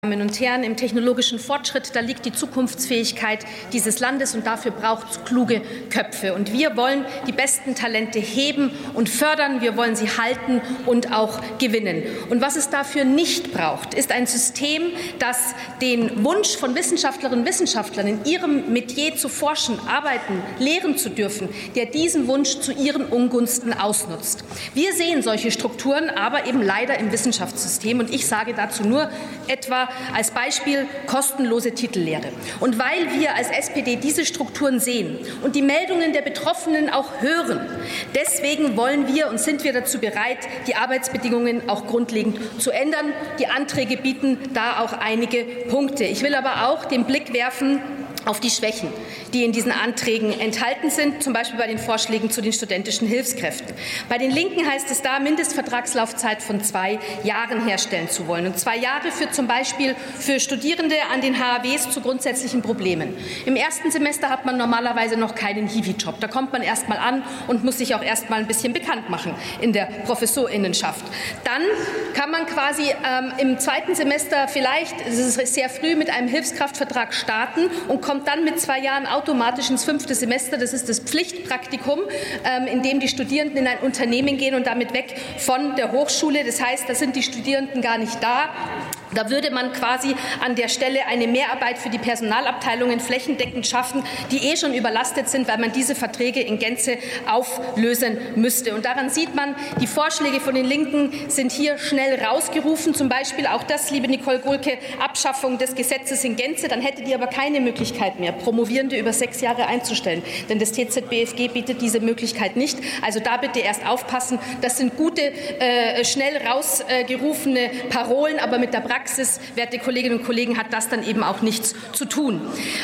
Meine Damen und Herren, im technologischen Fortschritt, da liegt die Zukunftsfähigkeit dieses Landes, und dafür braucht es kluge Köpfe. Und wir wollen die besten Talente heben und fördern. Wir wollen sie halten und auch gewinnen. Und was es dafür nicht braucht, ist ein System, das den Wunsch von Wissenschaftlerinnen und Wissenschaftlern, in ihrem Metier zu forschen, arbeiten, lehren zu dürfen, der diesen Wunsch zu ihren Ungunsten ausnutzt. Wir sehen solche Strukturen aber eben leider im Wissenschaftssystem. Und ich sage dazu nur etwa als Beispiel kostenlose Titellehre. Und weil wir als SPD diese Strukturen sehen und die Meldungen der Betroffenen auch hören, deswegen wollen wir und sind wir dazu bereit, die Arbeitsbedingungen auch grundlegend zu ändern. Die Anträge bieten da auch einige Punkte. Ich will aber auch den Blick werfen auf die Schwächen, die in diesen Anträgen enthalten sind, zum Beispiel bei den Vorschlägen zu den studentischen Hilfskräften. Bei den Linken heißt es da, Mindestvertragslaufzeit von 2 Jahren herstellen zu wollen. Und 2 Jahre führt zum Beispiel für Studierende an den HAWs zu grundsätzlichen Problemen. Im ersten Semester hat man normalerweise noch keinen Hiwi-Job. Da kommt man erst mal an und muss sich auch erst mal ein bisschen bekannt machen in der Professorinnenschaft. Dann kann man quasi im zweiten Semester vielleicht, es ist sehr früh, mit einem Hilfskraftvertrag starten und kommt dann mit 2 Jahren automatisch ins 5. Semester. Das ist das Pflichtpraktikum, in dem die Studierenden in ein Unternehmen gehen und damit weg von der Hochschule. Das heißt, da sind die Studierenden gar nicht da. Da würde man quasi an der Stelle eine Mehrarbeit für die Personalabteilungen flächendeckend schaffen, die schon überlastet sind, weil man diese Verträge in Gänze auflösen müsste. Und daran sieht man, die Vorschläge von den Linken sind hier schnell rausgerufen. Zum Beispiel auch das, liebe Nicole Gohlke, Abschaffung des Gesetzes in Gänze. Dann hätte die aber keine Möglichkeit mehr, Promovierende über 6 Jahre einzustellen. Denn das TZBFG bietet diese Möglichkeit nicht. Also da bitte erst aufpassen. Das sind gute, schnell rausgerufene Parolen, aber mit der Praxis, werte Kolleginnen und Kollegen, hat das dann eben auch nichts zu tun.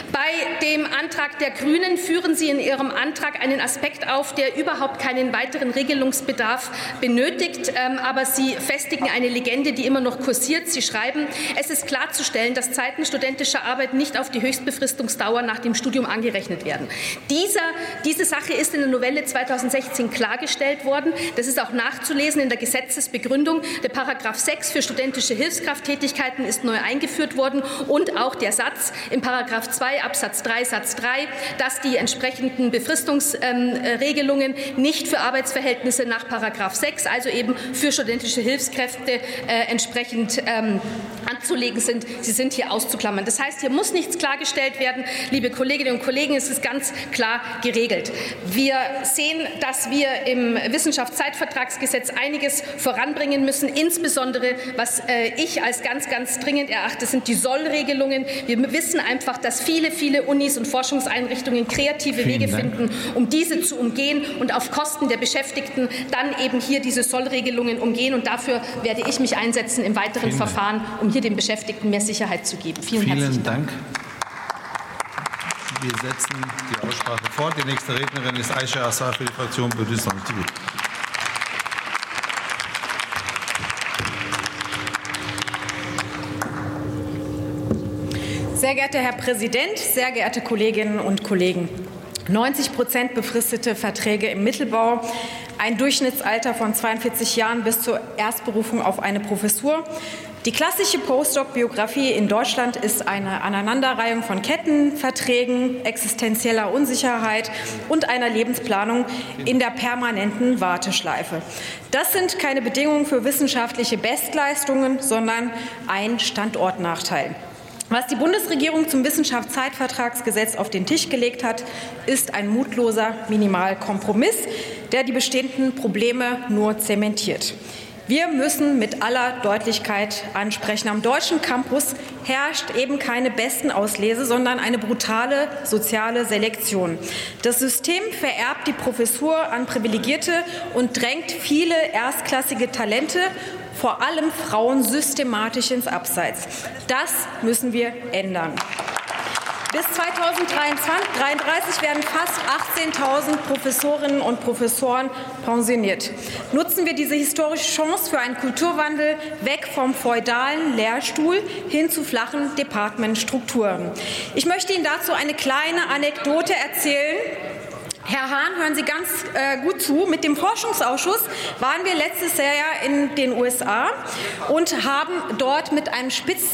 Bei dem Antrag der Grünen führen Sie in Ihrem Antrag einen Aspekt auf, der überhaupt keinen weiteren Regelungsbedarf benötigt, aber Sie festigen eine Legende, die immer noch kursiert. Sie schreiben, es ist klarzustellen, dass Zeiten studentischer Arbeit nicht auf die Höchstbefristungsdauer nach dem Studium angerechnet werden. Diese Sache ist in der Novelle 2016 klargestellt worden. Das ist auch nachzulesen in der Gesetzesbegründung. Der Paragraph 6 für studentische Hilfskrafttätigkeiten ist neu eingeführt worden, und auch der Satz in Paragraph 2 Absatz 3 Satz 3, dass die entsprechenden Befristungsregelungen nicht für Arbeitsverhältnisse nach Paragraph 6, also eben für studentische Hilfskräfte entsprechend anzulegen sind. Sie sind hier auszuklammern. Das heißt, hier muss nichts klargestellt werden. Liebe Kolleginnen und Kollegen, es ist ganz klar geregelt. Wir sehen, dass wir im Wissenschaftszeitvertragsgesetz einiges voranbringen müssen, insbesondere was ich als ganz dringend erachte, sind die Sollregelungen. Wir wissen einfach, dass viele Unis und Forschungseinrichtungen kreative Wege finden, um diese zu umgehen und auf Kosten der Beschäftigten dann eben hier diese Sollregelungen umgehen. Und dafür werde ich mich einsetzen im weiteren Verfahren, um hier den Beschäftigten mehr Sicherheit zu geben. Vielen herzlichen Dank. Wir setzen die Aussprache fort. Die nächste Rednerin ist Aisha Assar für die Fraktion Bündnis 90 Die Grünen. Sehr geehrter Herr Präsident, sehr geehrte Kolleginnen und Kollegen! 90% befristete Verträge im Mittelbau, ein Durchschnittsalter von 42 Jahren bis zur Erstberufung auf eine Professur. Die klassische Postdoc-Biografie in Deutschland ist eine Aneinanderreihung von Kettenverträgen, existenzieller Unsicherheit und einer Lebensplanung in der permanenten Warteschleife. Das sind keine Bedingungen für wissenschaftliche Bestleistungen, sondern ein Standortnachteil. Was die Bundesregierung zum Wissenschaftszeitvertragsgesetz auf den Tisch gelegt hat, ist ein mutloser Minimalkompromiss, der die bestehenden Probleme nur zementiert. Wir müssen mit aller Deutlichkeit ansprechen, am deutschen Campus herrscht eben keine Bestenauslese, sondern eine brutale soziale Selektion. Das System vererbt die Professur an Privilegierte und drängt viele erstklassige Talente, vor allem Frauen, systematisch ins Abseits. Das müssen wir ändern. Bis 2033 werden fast 18.000 Professorinnen und Professoren pensioniert. Nutzen wir diese historische Chance für einen Kulturwandel weg vom feudalen Lehrstuhl hin zu flachen Departmentstrukturen. Ich möchte Ihnen dazu eine kleine Anekdote erzählen. Herr Hahn, hören Sie ganz gut zu. Mit dem Forschungsausschuss waren wir letztes Jahr in den USA und haben dort mit einem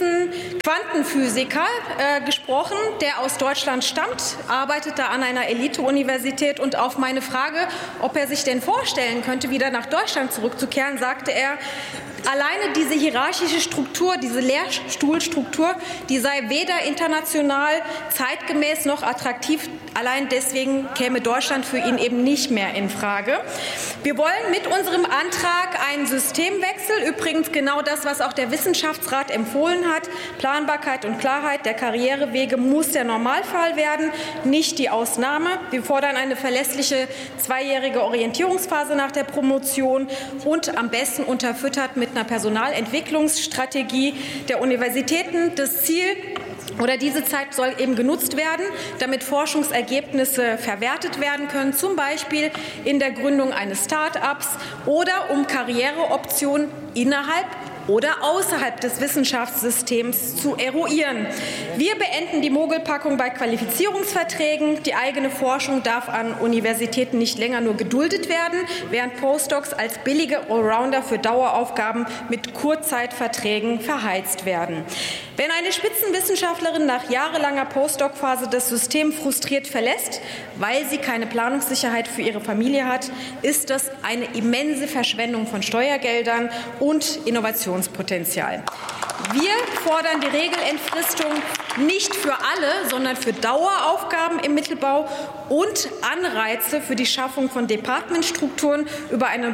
Spitzenquantenphysiker gesprochen, der aus Deutschland stammt, arbeitet da an einer Elite-Universität. Und auf meine Frage, ob er sich denn vorstellen könnte, wieder nach Deutschland zurückzukehren, sagte er, alleine diese hierarchische Struktur, diese Lehrstuhlstruktur, die sei weder international zeitgemäß noch attraktiv. Allein deswegen käme Deutschland für ihn eben nicht mehr in Frage. Wir wollen mit unserem Antrag einen Systemwechsel, übrigens genau das, was auch der Wissenschaftsrat empfohlen hat. Planbarkeit und Klarheit der Karrierewege muss der Normalfall werden, nicht die Ausnahme. Wir fordern eine verlässliche 2-jährige Orientierungsphase nach der Promotion und am besten unterfüttert mit einer Personalentwicklungsstrategie der Universitäten. Das Ziel oder diese Zeit soll eben genutzt werden, damit Forschungsergebnisse verwertet werden können, zum Beispiel in der Gründung eines Start-ups oder um Karriereoptionen innerhalb oder außerhalb des Wissenschaftssystems zu eruieren. Wir beenden die Mogelpackung bei Qualifizierungsverträgen. Die eigene Forschung darf an Universitäten nicht länger nur geduldet werden, während Postdocs als billige Allrounder für Daueraufgaben mit Kurzzeitverträgen verheizt werden. Wenn eine Spitzenwissenschaftlerin nach jahrelanger Postdoc-Phase das System frustriert verlässt, weil sie keine Planungssicherheit für ihre Familie hat, ist das eine immense Verschwendung von Steuergeldern und Innovationspotenzial. Wir fordern die Regelentfristung nicht für alle, sondern für Daueraufgaben im Mittelbau und Anreize für die Schaffung von Departmentstrukturen über eine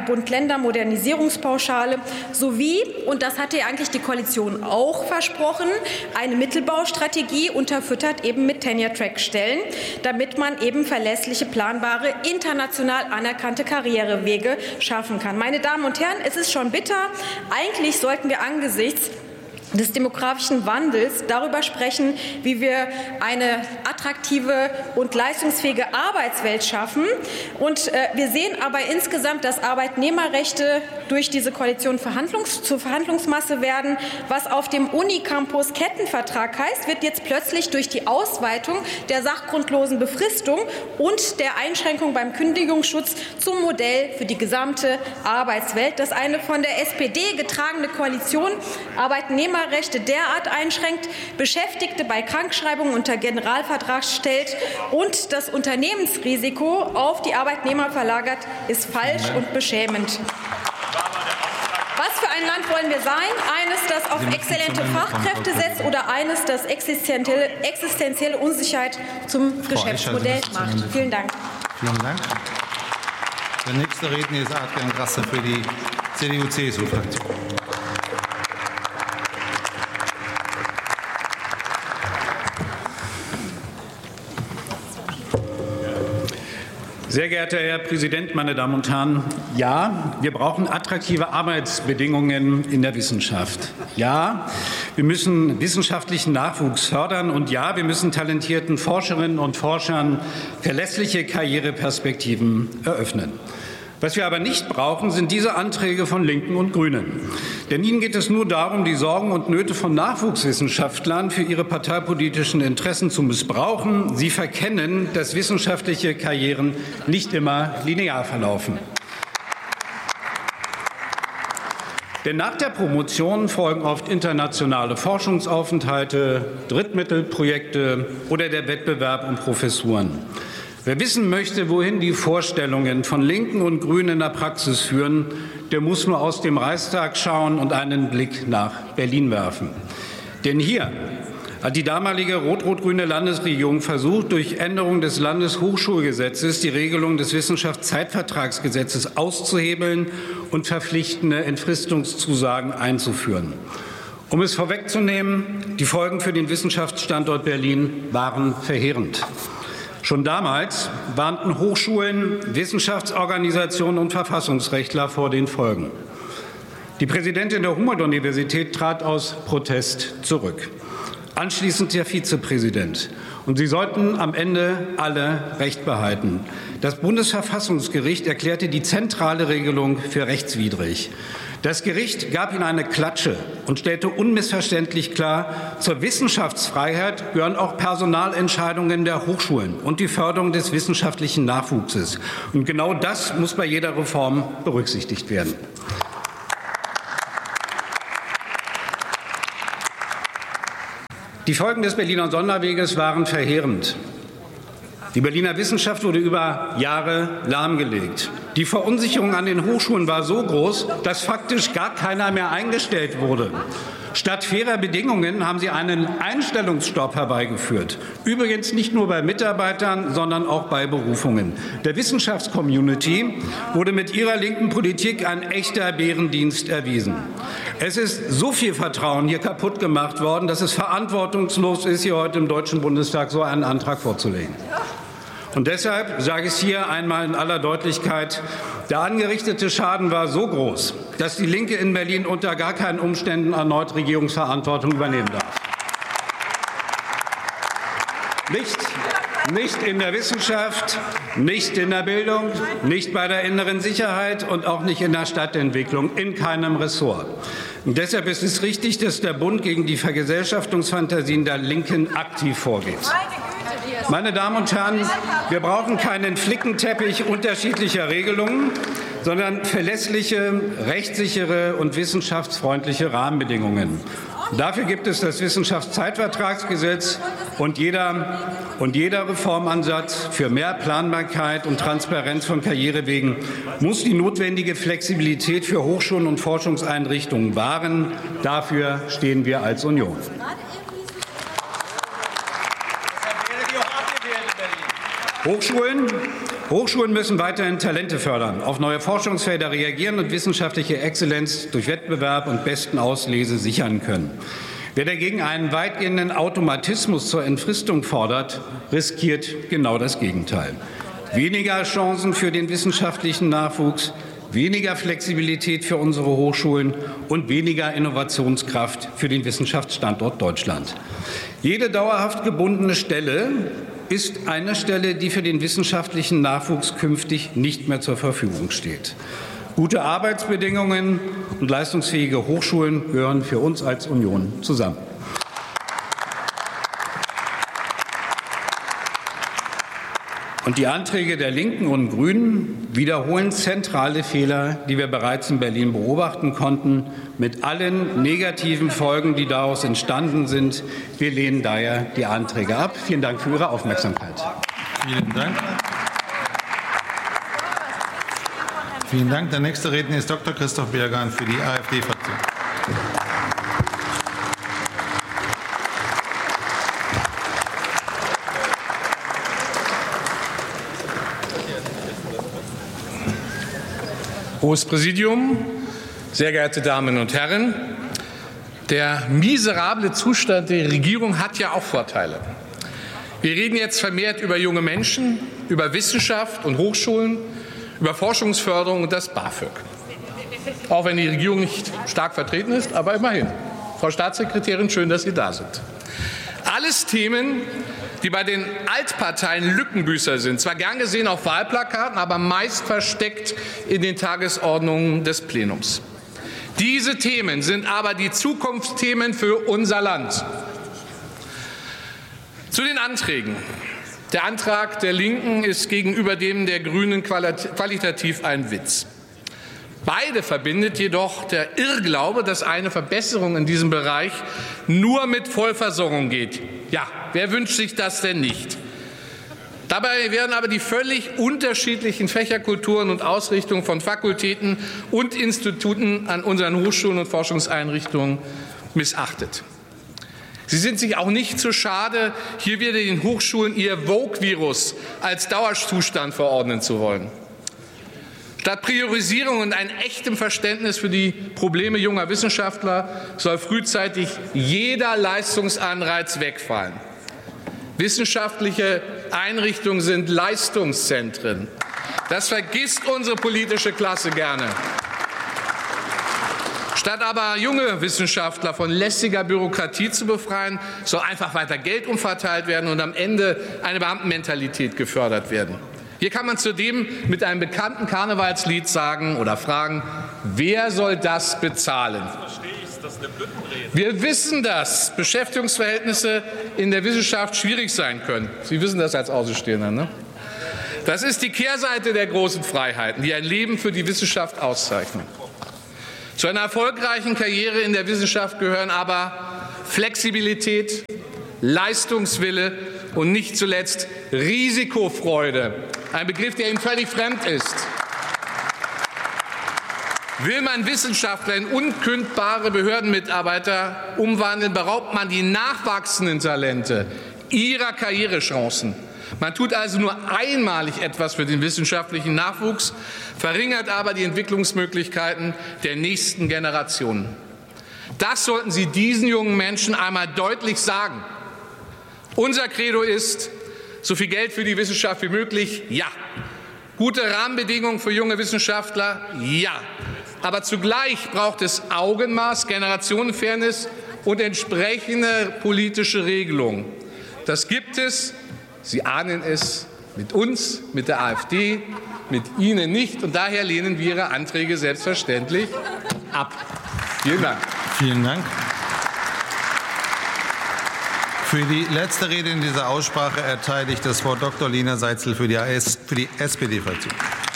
Bund-Länder-Modernisierungspauschale sowie, und das hatte ja eigentlich die Koalition auch versprochen, eine Mittelbaustrategie unterfüttert eben mit Tenure-Track-Stellen, damit man eben verlässliche, planbare, international anerkannte Karrierewege schaffen kann. Meine Damen und Herren, es ist schon bitter. Eigentlich sollten wir angesichts des demografischen Wandels darüber sprechen, wie wir eine attraktive und leistungsfähige Arbeitswelt schaffen. Und wir sehen aber insgesamt, dass Arbeitnehmerrechte durch diese Koalition zur Verhandlungsmasse werden. Was auf dem Unicampus Kettenvertrag heißt, wird jetzt plötzlich durch die Ausweitung der sachgrundlosen Befristung und der Einschränkung beim Kündigungsschutz zum Modell für die gesamte Arbeitswelt, dass eine von der SPD getragene Koalition Arbeitnehmerrechte derart einschränkt, Beschäftigte bei Krankschreibungen unter Generalvertrag stellt und das Unternehmensrisiko auf die Arbeitnehmer verlagert, ist falsch und beschämend. Was für ein Land wollen wir sein? Eines, das auf exzellente Fachkräfte setzt, oder eines, das existenzielle Unsicherheit zum Geschäftsmodell macht? Vielen Dank. Vielen Dank. Der nächste Redner ist Adrian Grasser für die CDU-CSU-Fraktion. Sehr geehrter Herr Präsident, meine Damen und Herren! Ja, wir brauchen attraktive Arbeitsbedingungen in der Wissenschaft. Ja, wir müssen wissenschaftlichen Nachwuchs fördern. Und ja, wir müssen talentierten Forscherinnen und Forschern verlässliche Karriereperspektiven eröffnen. Was wir aber nicht brauchen, sind diese Anträge von Linken und Grünen. Denn ihnen geht es nur darum, die Sorgen und Nöte von Nachwuchswissenschaftlern für ihre parteipolitischen Interessen zu missbrauchen. Sie verkennen, dass wissenschaftliche Karrieren nicht immer linear verlaufen. Denn nach der Promotion folgen oft internationale Forschungsaufenthalte, Drittmittelprojekte oder der Wettbewerb um Professuren. Wer wissen möchte, wohin die Vorstellungen von Linken und Grünen in der Praxis führen, der muss nur aus dem Reichstag schauen und einen Blick nach Berlin werfen. Denn hier hat die damalige rot-rot-grüne Landesregierung versucht, durch Änderung des Landeshochschulgesetzes die Regelung des Wissenschaftszeitvertragsgesetzes auszuhebeln und verpflichtende Entfristungszusagen einzuführen. Um es vorwegzunehmen, die Folgen für den Wissenschaftsstandort Berlin waren verheerend. Schon damals warnten Hochschulen, Wissenschaftsorganisationen und Verfassungsrechtler vor den Folgen. Die Präsidentin der Humboldt-Universität trat aus Protest zurück. Anschließend der Vizepräsident. Und sie sollten am Ende alle Recht behalten. Das Bundesverfassungsgericht erklärte die zentrale Regelung für rechtswidrig. Das Gericht gab ihnen eine Klatsche und stellte unmissverständlich klar, zur Wissenschaftsfreiheit gehören auch Personalentscheidungen der Hochschulen und die Förderung des wissenschaftlichen Nachwuchses. Und genau das muss bei jeder Reform berücksichtigt werden. Die Folgen des Berliner Sonderweges waren verheerend. Die Berliner Wissenschaft wurde über Jahre lahmgelegt. Die Verunsicherung an den Hochschulen war so groß, dass faktisch gar keiner mehr eingestellt wurde. Statt fairer Bedingungen haben sie einen Einstellungsstopp herbeigeführt. Übrigens nicht nur bei Mitarbeitern, sondern auch bei Berufungen. Der Wissenschaftscommunity wurde mit ihrer linken Politik ein echter Bärendienst erwiesen. Es ist so viel Vertrauen hier kaputt gemacht worden, dass es verantwortungslos ist, hier heute im Deutschen Bundestag so einen Antrag vorzulegen. Und deshalb sage ich es hier einmal in aller Deutlichkeit, der angerichtete Schaden war so groß, dass die Linke in Berlin unter gar keinen Umständen erneut Regierungsverantwortung übernehmen darf. Nicht in der Wissenschaft, nicht in der Bildung, nicht bei der inneren Sicherheit und auch nicht in der Stadtentwicklung, in keinem Ressort. Und deshalb ist es richtig, dass der Bund gegen die Vergesellschaftungsfantasien der Linken aktiv vorgeht. Meine Damen und Herren, wir brauchen keinen Flickenteppich unterschiedlicher Regelungen, sondern verlässliche, rechtssichere und wissenschaftsfreundliche Rahmenbedingungen. Dafür gibt es das Wissenschaftszeitvertragsgesetz und jeder Reformansatz für mehr Planbarkeit und Transparenz von Karrierewegen muss die notwendige Flexibilität für Hochschulen und Forschungseinrichtungen wahren. Dafür stehen wir als Union. Hochschulen müssen weiterhin Talente fördern, auf neue Forschungsfelder reagieren und wissenschaftliche Exzellenz durch Wettbewerb und besten Auslese sichern können. Wer dagegen einen weitgehenden Automatismus zur Entfristung fordert, riskiert genau das Gegenteil. Weniger Chancen für den wissenschaftlichen Nachwuchs, weniger Flexibilität für unsere Hochschulen und weniger Innovationskraft für den Wissenschaftsstandort Deutschland. Jede dauerhaft gebundene Stelle ist eine Stelle, die für den wissenschaftlichen Nachwuchs künftig nicht mehr zur Verfügung steht. Gute Arbeitsbedingungen und leistungsfähige Hochschulen gehören für uns als Union zusammen. Und die Anträge der Linken und Grünen wiederholen zentrale Fehler, die wir bereits in Berlin beobachten konnten, mit allen negativen Folgen, die daraus entstanden sind. Wir lehnen daher die Anträge ab. Vielen Dank für Ihre Aufmerksamkeit. Vielen Dank. Vielen Dank. Der nächste Redner ist Dr. Christoph Bergan für die AfD-Fraktion. Hohes Präsidium, sehr geehrte Damen und Herren! Der miserable Zustand der Regierung hat ja auch Vorteile. Wir reden jetzt vermehrt über junge Menschen, über Wissenschaft und Hochschulen, über Forschungsförderung und das BAföG. Auch wenn die Regierung nicht stark vertreten ist, aber immerhin. Frau Staatssekretärin, schön, dass Sie da sind. Alles Themen, die bei den Altparteien Lückenbüßer sind, zwar gern gesehen auf Wahlplakaten, aber meist versteckt in den Tagesordnungen des Plenums. Diese Themen sind aber die Zukunftsthemen für unser Land. Zu den Anträgen. Der Antrag der Linken ist gegenüber dem der Grünen qualitativ ein Witz. Beide verbindet jedoch der Irrglaube, dass eine Verbesserung in diesem Bereich nur mit Vollversorgung geht. Ja, wer wünscht sich das denn nicht? Dabei werden aber die völlig unterschiedlichen Fächerkulturen und Ausrichtungen von Fakultäten und Instituten an unseren Hochschulen und Forschungseinrichtungen missachtet. Sie sind sich auch nicht zu schade, hier wieder den Hochschulen ihr Woke-Virus als Dauerzustand verordnen zu wollen. Statt Priorisierung und einem echten Verständnis für die Probleme junger Wissenschaftler soll frühzeitig jeder Leistungsanreiz wegfallen. Wissenschaftliche Einrichtungen sind Leistungszentren. Das vergisst unsere politische Klasse gerne. Statt aber junge Wissenschaftler von lästiger Bürokratie zu befreien, soll einfach weiter Geld umverteilt werden und am Ende eine Beamtenmentalität gefördert werden. Hier kann man zudem mit einem bekannten Karnevalslied sagen oder fragen, wer soll das bezahlen? Wir wissen, dass Beschäftigungsverhältnisse in der Wissenschaft schwierig sein können. Sie wissen das als Außenstehender, ne? Das ist die Kehrseite der großen Freiheiten, die ein Leben für die Wissenschaft auszeichnen. Zu einer erfolgreichen Karriere in der Wissenschaft gehören aber Flexibilität, Leistungswille und nicht zuletzt Risikofreude. Ein Begriff, der Ihnen völlig fremd ist. Will man Wissenschaftler in unkündbare Behördenmitarbeiter umwandeln, beraubt man die nachwachsenden Talente ihrer Karrierechancen. Man tut also nur einmalig etwas für den wissenschaftlichen Nachwuchs, verringert aber die Entwicklungsmöglichkeiten der nächsten Generationen. Das sollten Sie diesen jungen Menschen einmal deutlich sagen. Unser Credo ist, so viel Geld für die Wissenschaft wie möglich, ja. Gute Rahmenbedingungen für junge Wissenschaftler, ja. Aber zugleich braucht es Augenmaß, Generationenfairness und entsprechende politische Regelungen. Das gibt es, Sie ahnen es, mit uns, mit der AfD, mit Ihnen nicht. Und daher lehnen wir Ihre Anträge selbstverständlich ab. Vielen Dank. Vielen Dank. Für die letzte Rede in dieser Aussprache erteile ich das Wort Dr. Lina Seitzel für die SPD-Fraktion.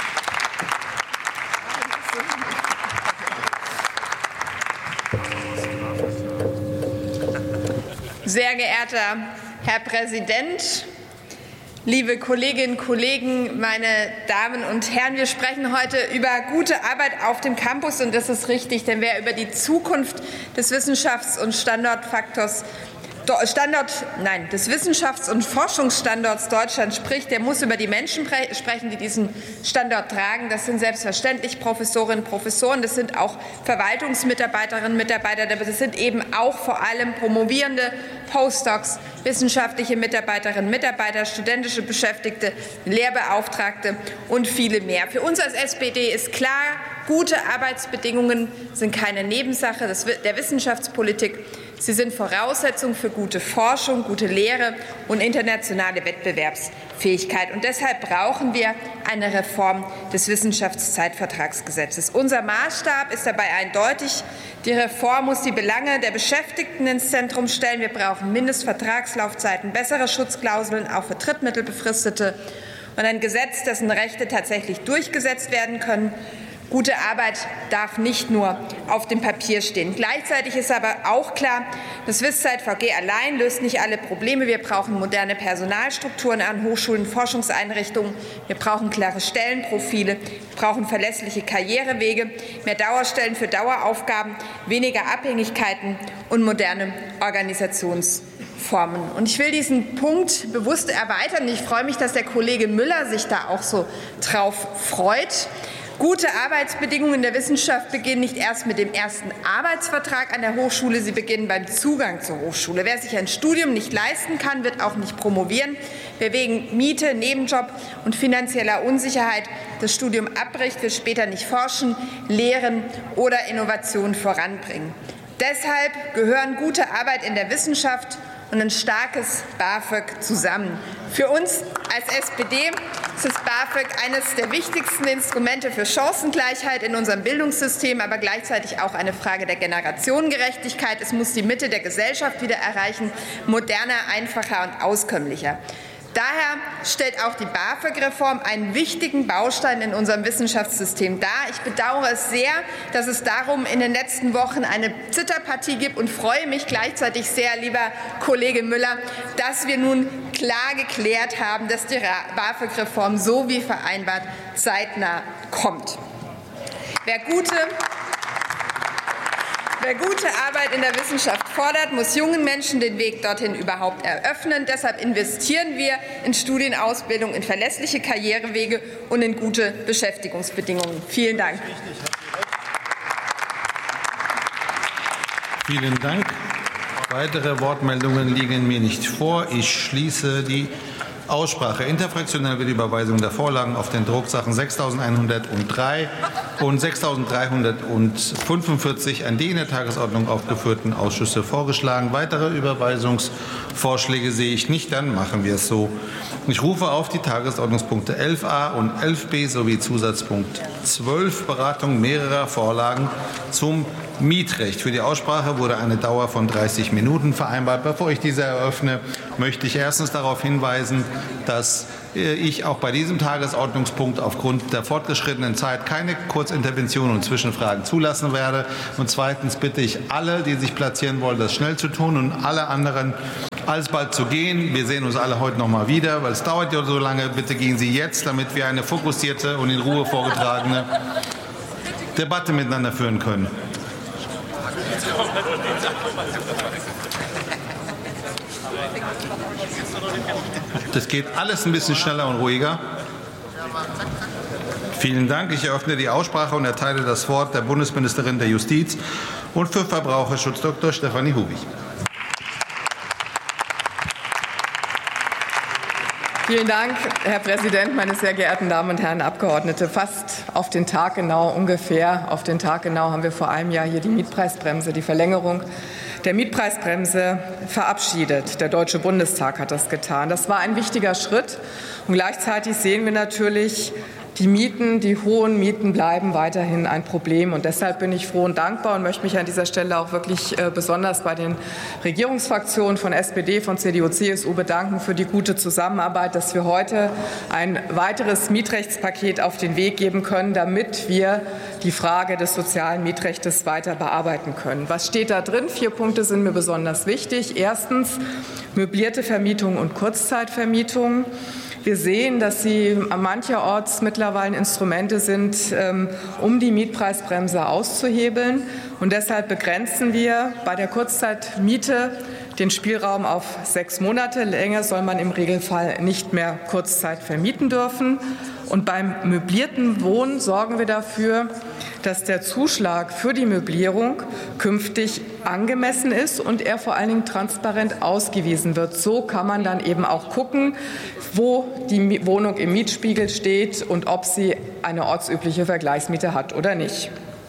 Sehr geehrter Herr Präsident, liebe Kolleginnen und Kollegen, meine Damen und Herren! Wir sprechen heute über gute Arbeit auf dem Campus, und das ist richtig, denn wer über die Zukunft des Wissenschafts- und des Wissenschafts- und Forschungsstandorts Deutschland spricht, der muss über die Menschen sprechen, die diesen Standort tragen. Das sind selbstverständlich Professorinnen und Professoren, das sind auch Verwaltungsmitarbeiterinnen und Mitarbeiter, aber das sind eben auch vor allem Promovierende, Postdocs, wissenschaftliche Mitarbeiterinnen und Mitarbeiter, studentische Beschäftigte, Lehrbeauftragte und viele mehr. Für uns als SPD ist klar, gute Arbeitsbedingungen sind keine Nebensache der Wissenschaftspolitik. Sie sind Voraussetzung für gute Forschung, gute Lehre und internationale Wettbewerbsfähigkeit. Und deshalb brauchen wir eine Reform des Wissenschaftszeitvertragsgesetzes. Unser Maßstab ist dabei eindeutig. Die Reform muss die Belange der Beschäftigten ins Zentrum stellen. Wir brauchen Mindestvertragslaufzeiten, bessere Schutzklauseln, auch für Drittmittelbefristete, und ein Gesetz, dessen Rechte tatsächlich durchgesetzt werden können. Gute Arbeit darf nicht nur auf dem Papier stehen. Gleichzeitig ist aber auch klar, das WISZeit-VG allein löst nicht alle Probleme. Wir brauchen moderne Personalstrukturen an Hochschulen und Forschungseinrichtungen. Wir brauchen klare Stellenprofile. Wir brauchen verlässliche Karrierewege, mehr Dauerstellen für Daueraufgaben, weniger Abhängigkeiten und moderne Organisationsformen. Und ich will diesen Punkt bewusst erweitern. Ich freue mich, dass der Kollege Müller sich da auch so drauf freut. Gute Arbeitsbedingungen in der Wissenschaft beginnen nicht erst mit dem ersten Arbeitsvertrag an der Hochschule, sie beginnen beim Zugang zur Hochschule. Wer sich ein Studium nicht leisten kann, wird auch nicht promovieren. Wer wegen Miete, Nebenjob und finanzieller Unsicherheit das Studium abbricht, wird später nicht forschen, lehren oder Innovationen voranbringen. Deshalb gehören gute Arbeit in der Wissenschaft und ein starkes BAföG zusammen. Für uns als SPD ist das BAföG eines der wichtigsten Instrumente für Chancengleichheit in unserem Bildungssystem, aber gleichzeitig auch eine Frage der Generationengerechtigkeit. Es muss die Mitte der Gesellschaft wieder erreichen, moderner, einfacher und auskömmlicher. Daher stellt auch die BAföG-Reform einen wichtigen Baustein in unserem Wissenschaftssystem dar. Ich bedauere es sehr, dass es darum in den letzten Wochen eine Zitterpartie gibt, und freue mich gleichzeitig sehr, lieber Kollege Müller, dass wir nun klar geklärt haben, dass die BAföG-Reform so wie vereinbart zeitnah kommt. Wer gute Arbeit in der Wissenschaft fordert, muss jungen Menschen den Weg dorthin überhaupt eröffnen. Deshalb investieren wir in Studienausbildung, in verlässliche Karrierewege und in gute Beschäftigungsbedingungen. Vielen Dank. Vielen Dank. Weitere Wortmeldungen liegen mir nicht vor. Ich schließe die Aussprache. Interfraktionell wird die Überweisung der Vorlagen auf den Drucksachen 6.103 und 6.345 an die in der Tagesordnung aufgeführten Ausschüsse vorgeschlagen. Weitere Überweisungsvorschläge sehe ich nicht. Dann machen wir es so. Ich rufe auf die Tagesordnungspunkte 11a und 11b sowie Zusatzpunkt 12, Beratung mehrerer Vorlagen zum Mietrecht. Für die Aussprache wurde eine Dauer von 30 Minuten vereinbart. Bevor ich diese eröffne, möchte ich erstens darauf hinweisen, dass ich auch bei diesem Tagesordnungspunkt aufgrund der fortgeschrittenen Zeit keine Kurzinterventionen und Zwischenfragen zulassen werde. Und zweitens bitte ich alle, die sich platzieren wollen, das schnell zu tun und alle anderen alsbald zu gehen. Wir sehen uns alle heute noch mal wieder, weil es dauert ja so lange. Bitte gehen Sie jetzt, damit wir eine fokussierte und in Ruhe vorgetragene Debatte miteinander führen können. Das geht alles ein bisschen schneller und ruhiger. Vielen Dank. Ich eröffne die Aussprache und erteile das Wort der Bundesministerin der Justiz und für Verbraucherschutz, Dr. Stefanie Hubig. Vielen Dank, Herr Präsident, meine sehr geehrten Damen und Herren Abgeordnete. Fast auf den Tag genau, ungefähr auf den Tag genau, haben wir vor einem Jahr hier die Mietpreisbremse, die Verlängerung der Mietpreisbremse verabschiedet. Der Deutsche Bundestag hat das getan. Das war ein wichtiger Schritt. Und gleichzeitig sehen wir natürlich, die Mieten, die hohen Mieten bleiben weiterhin ein Problem. Und deshalb bin ich froh und dankbar und möchte mich an dieser Stelle auch wirklich besonders bei den Regierungsfraktionen von SPD, von CDU, CSU bedanken für die gute Zusammenarbeit, dass wir heute ein weiteres Mietrechtspaket auf den Weg geben können, damit wir die Frage des sozialen Mietrechts weiter bearbeiten können. Was steht da drin? 4 Punkte sind mir besonders wichtig. Erstens möblierte Vermietung und Kurzzeitvermietung. Wir sehen, dass sie mancherorts mittlerweile Instrumente sind, um die Mietpreisbremse auszuhebeln. Und deshalb begrenzen wir bei der Kurzzeitmiete den Spielraum auf 6 Monate. Länger soll man im Regelfall nicht mehr Kurzzeit vermieten dürfen. Und beim möblierten Wohnen sorgen wir dafür, dass der Zuschlag für die Möblierung künftig angemessen ist und er vor allen Dingen transparent ausgewiesen wird. So kann man dann eben auch gucken, wo die Wohnung im Mietspiegel steht und ob sie eine ortsübliche Vergleichsmiete hat oder nicht.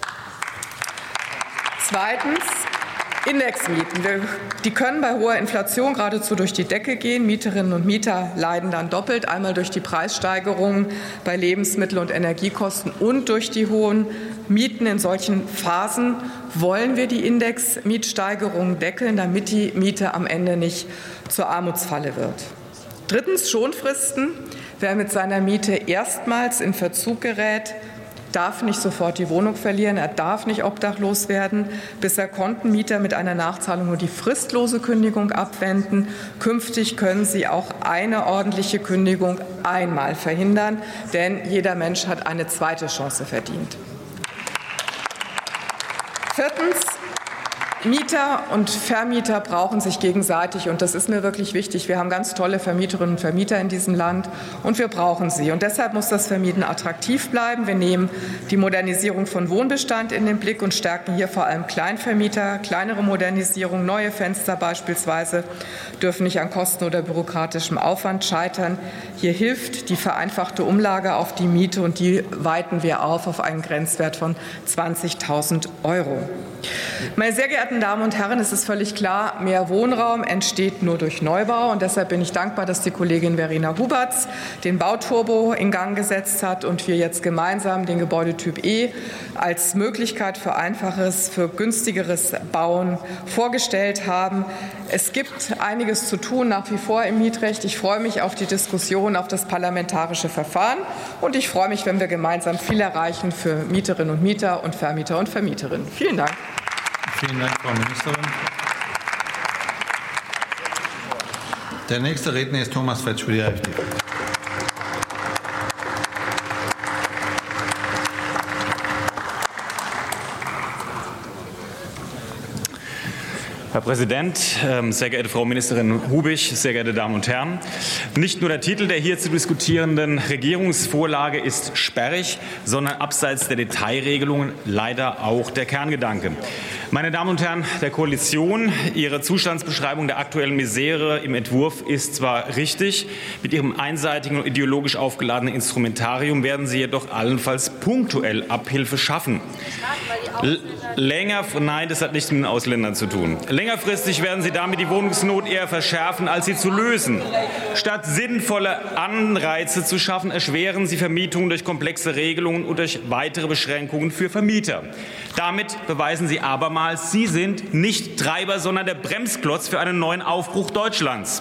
Zweitens, Indexmieten. Die können bei hoher Inflation geradezu durch die Decke gehen. Mieterinnen und Mieter leiden dann doppelt, einmal durch die Preissteigerungen bei Lebensmittel- und Energiekosten und durch die hohen Mieten. In solchen Phasen wollen wir die Indexmietsteigerungen deckeln, damit die Miete am Ende nicht zur Armutsfalle wird. Drittens, Schonfristen. Wer mit seiner Miete erstmals in Verzug gerät, darf nicht sofort die Wohnung verlieren, er darf nicht obdachlos werden. Bisher konnten Mieter mit einer Nachzahlung nur die fristlose Kündigung abwenden. Künftig können sie auch eine ordentliche Kündigung einmal verhindern, denn jeder Mensch hat eine zweite Chance verdient. Viertens, Mieter und Vermieter brauchen sich gegenseitig, und das ist mir wirklich wichtig. Wir haben ganz tolle Vermieterinnen und Vermieter in diesem Land, und wir brauchen sie. Und deshalb muss das Vermieten attraktiv bleiben. Wir nehmen die Modernisierung von Wohnbestand in den Blick und stärken hier vor allem Kleinvermieter. Kleinere Modernisierung, neue Fenster beispielsweise, dürfen nicht an Kosten oder bürokratischem Aufwand scheitern. Hier hilft die vereinfachte Umlage auf die Miete, und die weiten wir auf einen Grenzwert von 20.000 €. Meine sehr geehrten Damen und Herren, es ist völlig klar, mehr Wohnraum entsteht nur durch Neubau. Und deshalb bin ich dankbar, dass die Kollegin Verena Huberts den Bauturbo in Gang gesetzt hat und wir jetzt gemeinsam den Gebäudetyp E als Möglichkeit für einfaches, für günstigeres Bauen vorgestellt haben. Es gibt einiges zu tun nach wie vor im Mietrecht. Ich freue mich auf die Diskussion, auf das parlamentarische Verfahren. Und ich freue mich, wenn wir gemeinsam viel erreichen für Mieterinnen und Mieter und Vermieter und Vermieterinnen. Vielen Dank. Vielen Dank, Frau Ministerin. Der nächste Redner ist Thomas Fetsch für die AfD. Herr Präsident, sehr geehrte Frau Ministerin Hubig, sehr geehrte Damen und Herren! Nicht nur der Titel der hier zu diskutierenden Regierungsvorlage ist sperrig, sondern abseits der Detailregelungen leider auch der Kerngedanke. Meine Damen und Herren der Koalition, Ihre Zustandsbeschreibung der aktuellen Misere im Entwurf ist zwar richtig, mit Ihrem einseitigen und ideologisch aufgeladenen Instrumentarium werden Sie jedoch allenfalls punktuell Abhilfe schaffen. Nein, das hat nichts mit den Ausländern zu tun. Längerfristig werden Sie damit die Wohnungsnot eher verschärfen, als sie zu lösen. Statt sinnvolle Anreize zu schaffen, erschweren Sie Vermietungen durch komplexe Regelungen und durch weitere Beschränkungen für Vermieter. Damit beweisen Sie abermals, Sie sind nicht Treiber, sondern der Bremsklotz für einen neuen Aufbruch Deutschlands.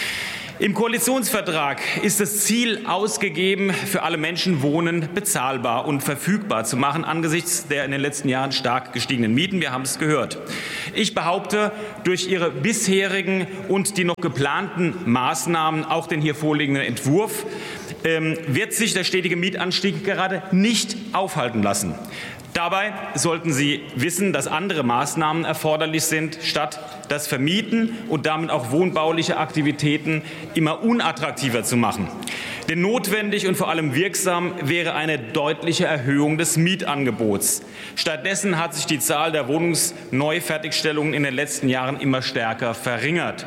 Im Koalitionsvertrag ist das Ziel ausgegeben, für alle Menschen Wohnen bezahlbar und verfügbar zu machen, angesichts der in den letzten Jahren stark gestiegenen Mieten. Wir haben es gehört. Ich behaupte, durch Ihre bisherigen und die noch geplanten Maßnahmen, auch den hier vorliegenden Entwurf, wird sich der stetige Mietanstieg gerade nicht aufhalten lassen. Dabei sollten Sie wissen, dass andere Maßnahmen erforderlich sind, statt das Vermieten und damit auch wohnbauliche Aktivitäten immer unattraktiver zu machen. Denn notwendig und vor allem wirksam wäre eine deutliche Erhöhung des Mietangebots. Stattdessen hat sich die Zahl der Wohnungsneufertigstellungen in den letzten Jahren immer stärker verringert.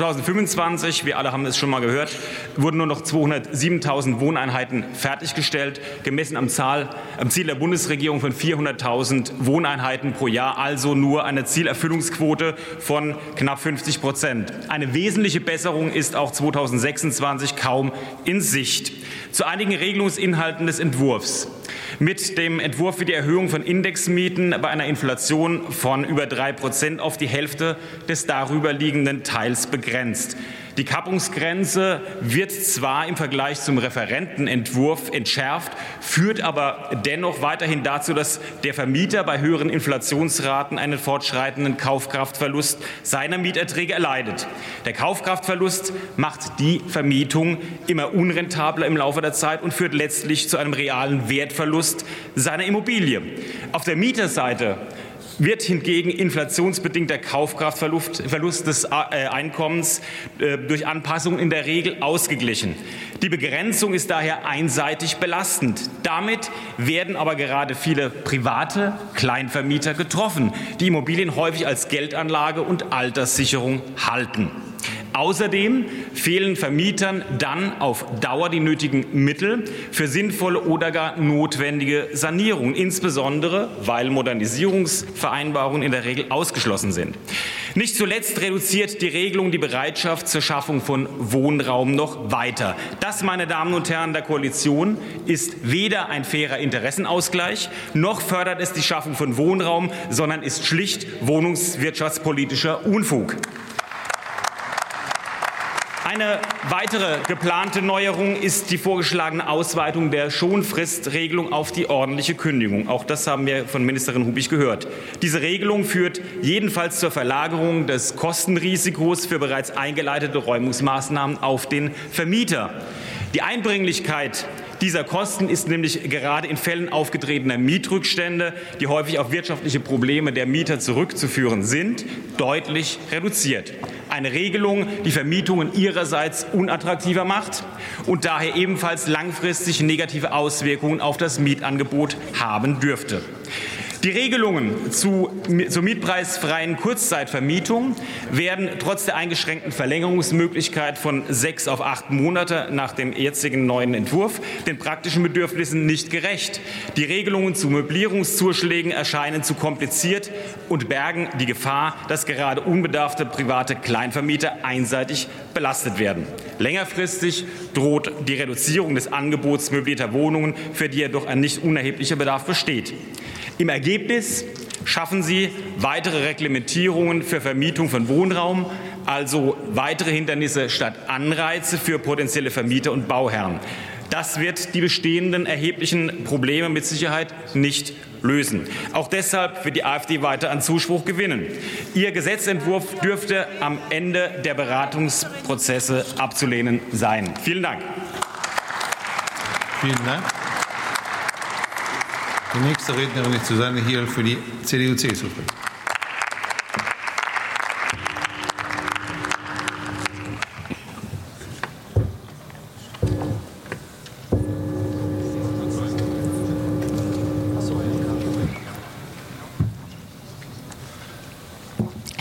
2025, wir alle haben es schon mal gehört, wurden nur noch 207.000 Wohneinheiten fertiggestellt, gemessen am Ziel der Bundesregierung von 400.000 Wohneinheiten pro Jahr, also nur eine Zielerfüllungsquote von knapp 50%. Eine wesentliche Besserung ist auch 2026 kaum in Sicht. Zu einigen Regelungsinhalten des Entwurfs. Mit dem Entwurf wird die Erhöhung von Indexmieten bei einer Inflation von über 3% auf die Hälfte des darüber liegenden Teils begrenzt. Die Kappungsgrenze wird zwar im Vergleich zum Referentenentwurf entschärft, führt aber dennoch weiterhin dazu, dass der Vermieter bei höheren Inflationsraten einen fortschreitenden Kaufkraftverlust seiner Mieterträge erleidet. Der Kaufkraftverlust macht die Vermietung immer unrentabler im Laufe der Zeit und führt letztlich zu einem realen Wertverlust seiner Immobilie. Auf der Mieterseite wird hingegen inflationsbedingter Kaufkraftverlust des Einkommens durch Anpassungen in der Regel ausgeglichen. Die Begrenzung ist daher einseitig belastend. Damit werden aber gerade viele private Kleinvermieter getroffen, die Immobilien häufig als Geldanlage und Alterssicherung halten. Außerdem fehlen Vermietern dann auf Dauer die nötigen Mittel für sinnvolle oder gar notwendige Sanierungen, insbesondere weil Modernisierungsvereinbarungen in der Regel ausgeschlossen sind. Nicht zuletzt reduziert die Regelung die Bereitschaft zur Schaffung von Wohnraum noch weiter. Das, meine Damen und Herren der Koalition, ist weder ein fairer Interessenausgleich, noch fördert es die Schaffung von Wohnraum, sondern ist schlicht wohnungswirtschaftspolitischer Unfug. Eine weitere geplante Neuerung ist die vorgeschlagene Ausweitung der Schonfristregelung auf die ordentliche Kündigung. Auch das haben wir von Ministerin Hubig gehört. Diese Regelung führt jedenfalls zur Verlagerung des Kostenrisikos für bereits eingeleitete Räumungsmaßnahmen auf den Vermieter. Die Einbringlichkeit dieser Kosten ist nämlich gerade in Fällen aufgetretener Mietrückstände, die häufig auf wirtschaftliche Probleme der Mieter zurückzuführen sind, deutlich reduziert. Eine Regelung, die Vermietungen ihrerseits unattraktiver macht und daher ebenfalls langfristig negative Auswirkungen auf das Mietangebot haben dürfte. Die Regelungen zur mietpreisfreien Kurzzeitvermietung werden trotz der eingeschränkten Verlängerungsmöglichkeit von 6 auf 8 Monate nach dem jetzigen neuen Entwurf den praktischen Bedürfnissen nicht gerecht. Die Regelungen zu Möblierungszuschlägen erscheinen zu kompliziert und bergen die Gefahr, dass gerade unbedarfte private Kleinvermieter einseitig belastet werden. Längerfristig droht die Reduzierung des Angebots möblierter Wohnungen, für die jedoch ein nicht unerheblicher Bedarf besteht. Im Ergebnis schaffen Sie weitere Reglementierungen für Vermietung von Wohnraum, also weitere Hindernisse statt Anreize für potenzielle Vermieter und Bauherren. Das wird die bestehenden erheblichen Probleme mit Sicherheit nicht lösen. Auch deshalb wird die AfD weiter an Zuspruch gewinnen. Ihr Gesetzentwurf dürfte am Ende der Beratungsprozesse abzulehnen sein. Vielen Dank. Vielen Dank. Die nächste Rednerin ist Susanne Hiel für die CDU-CSU.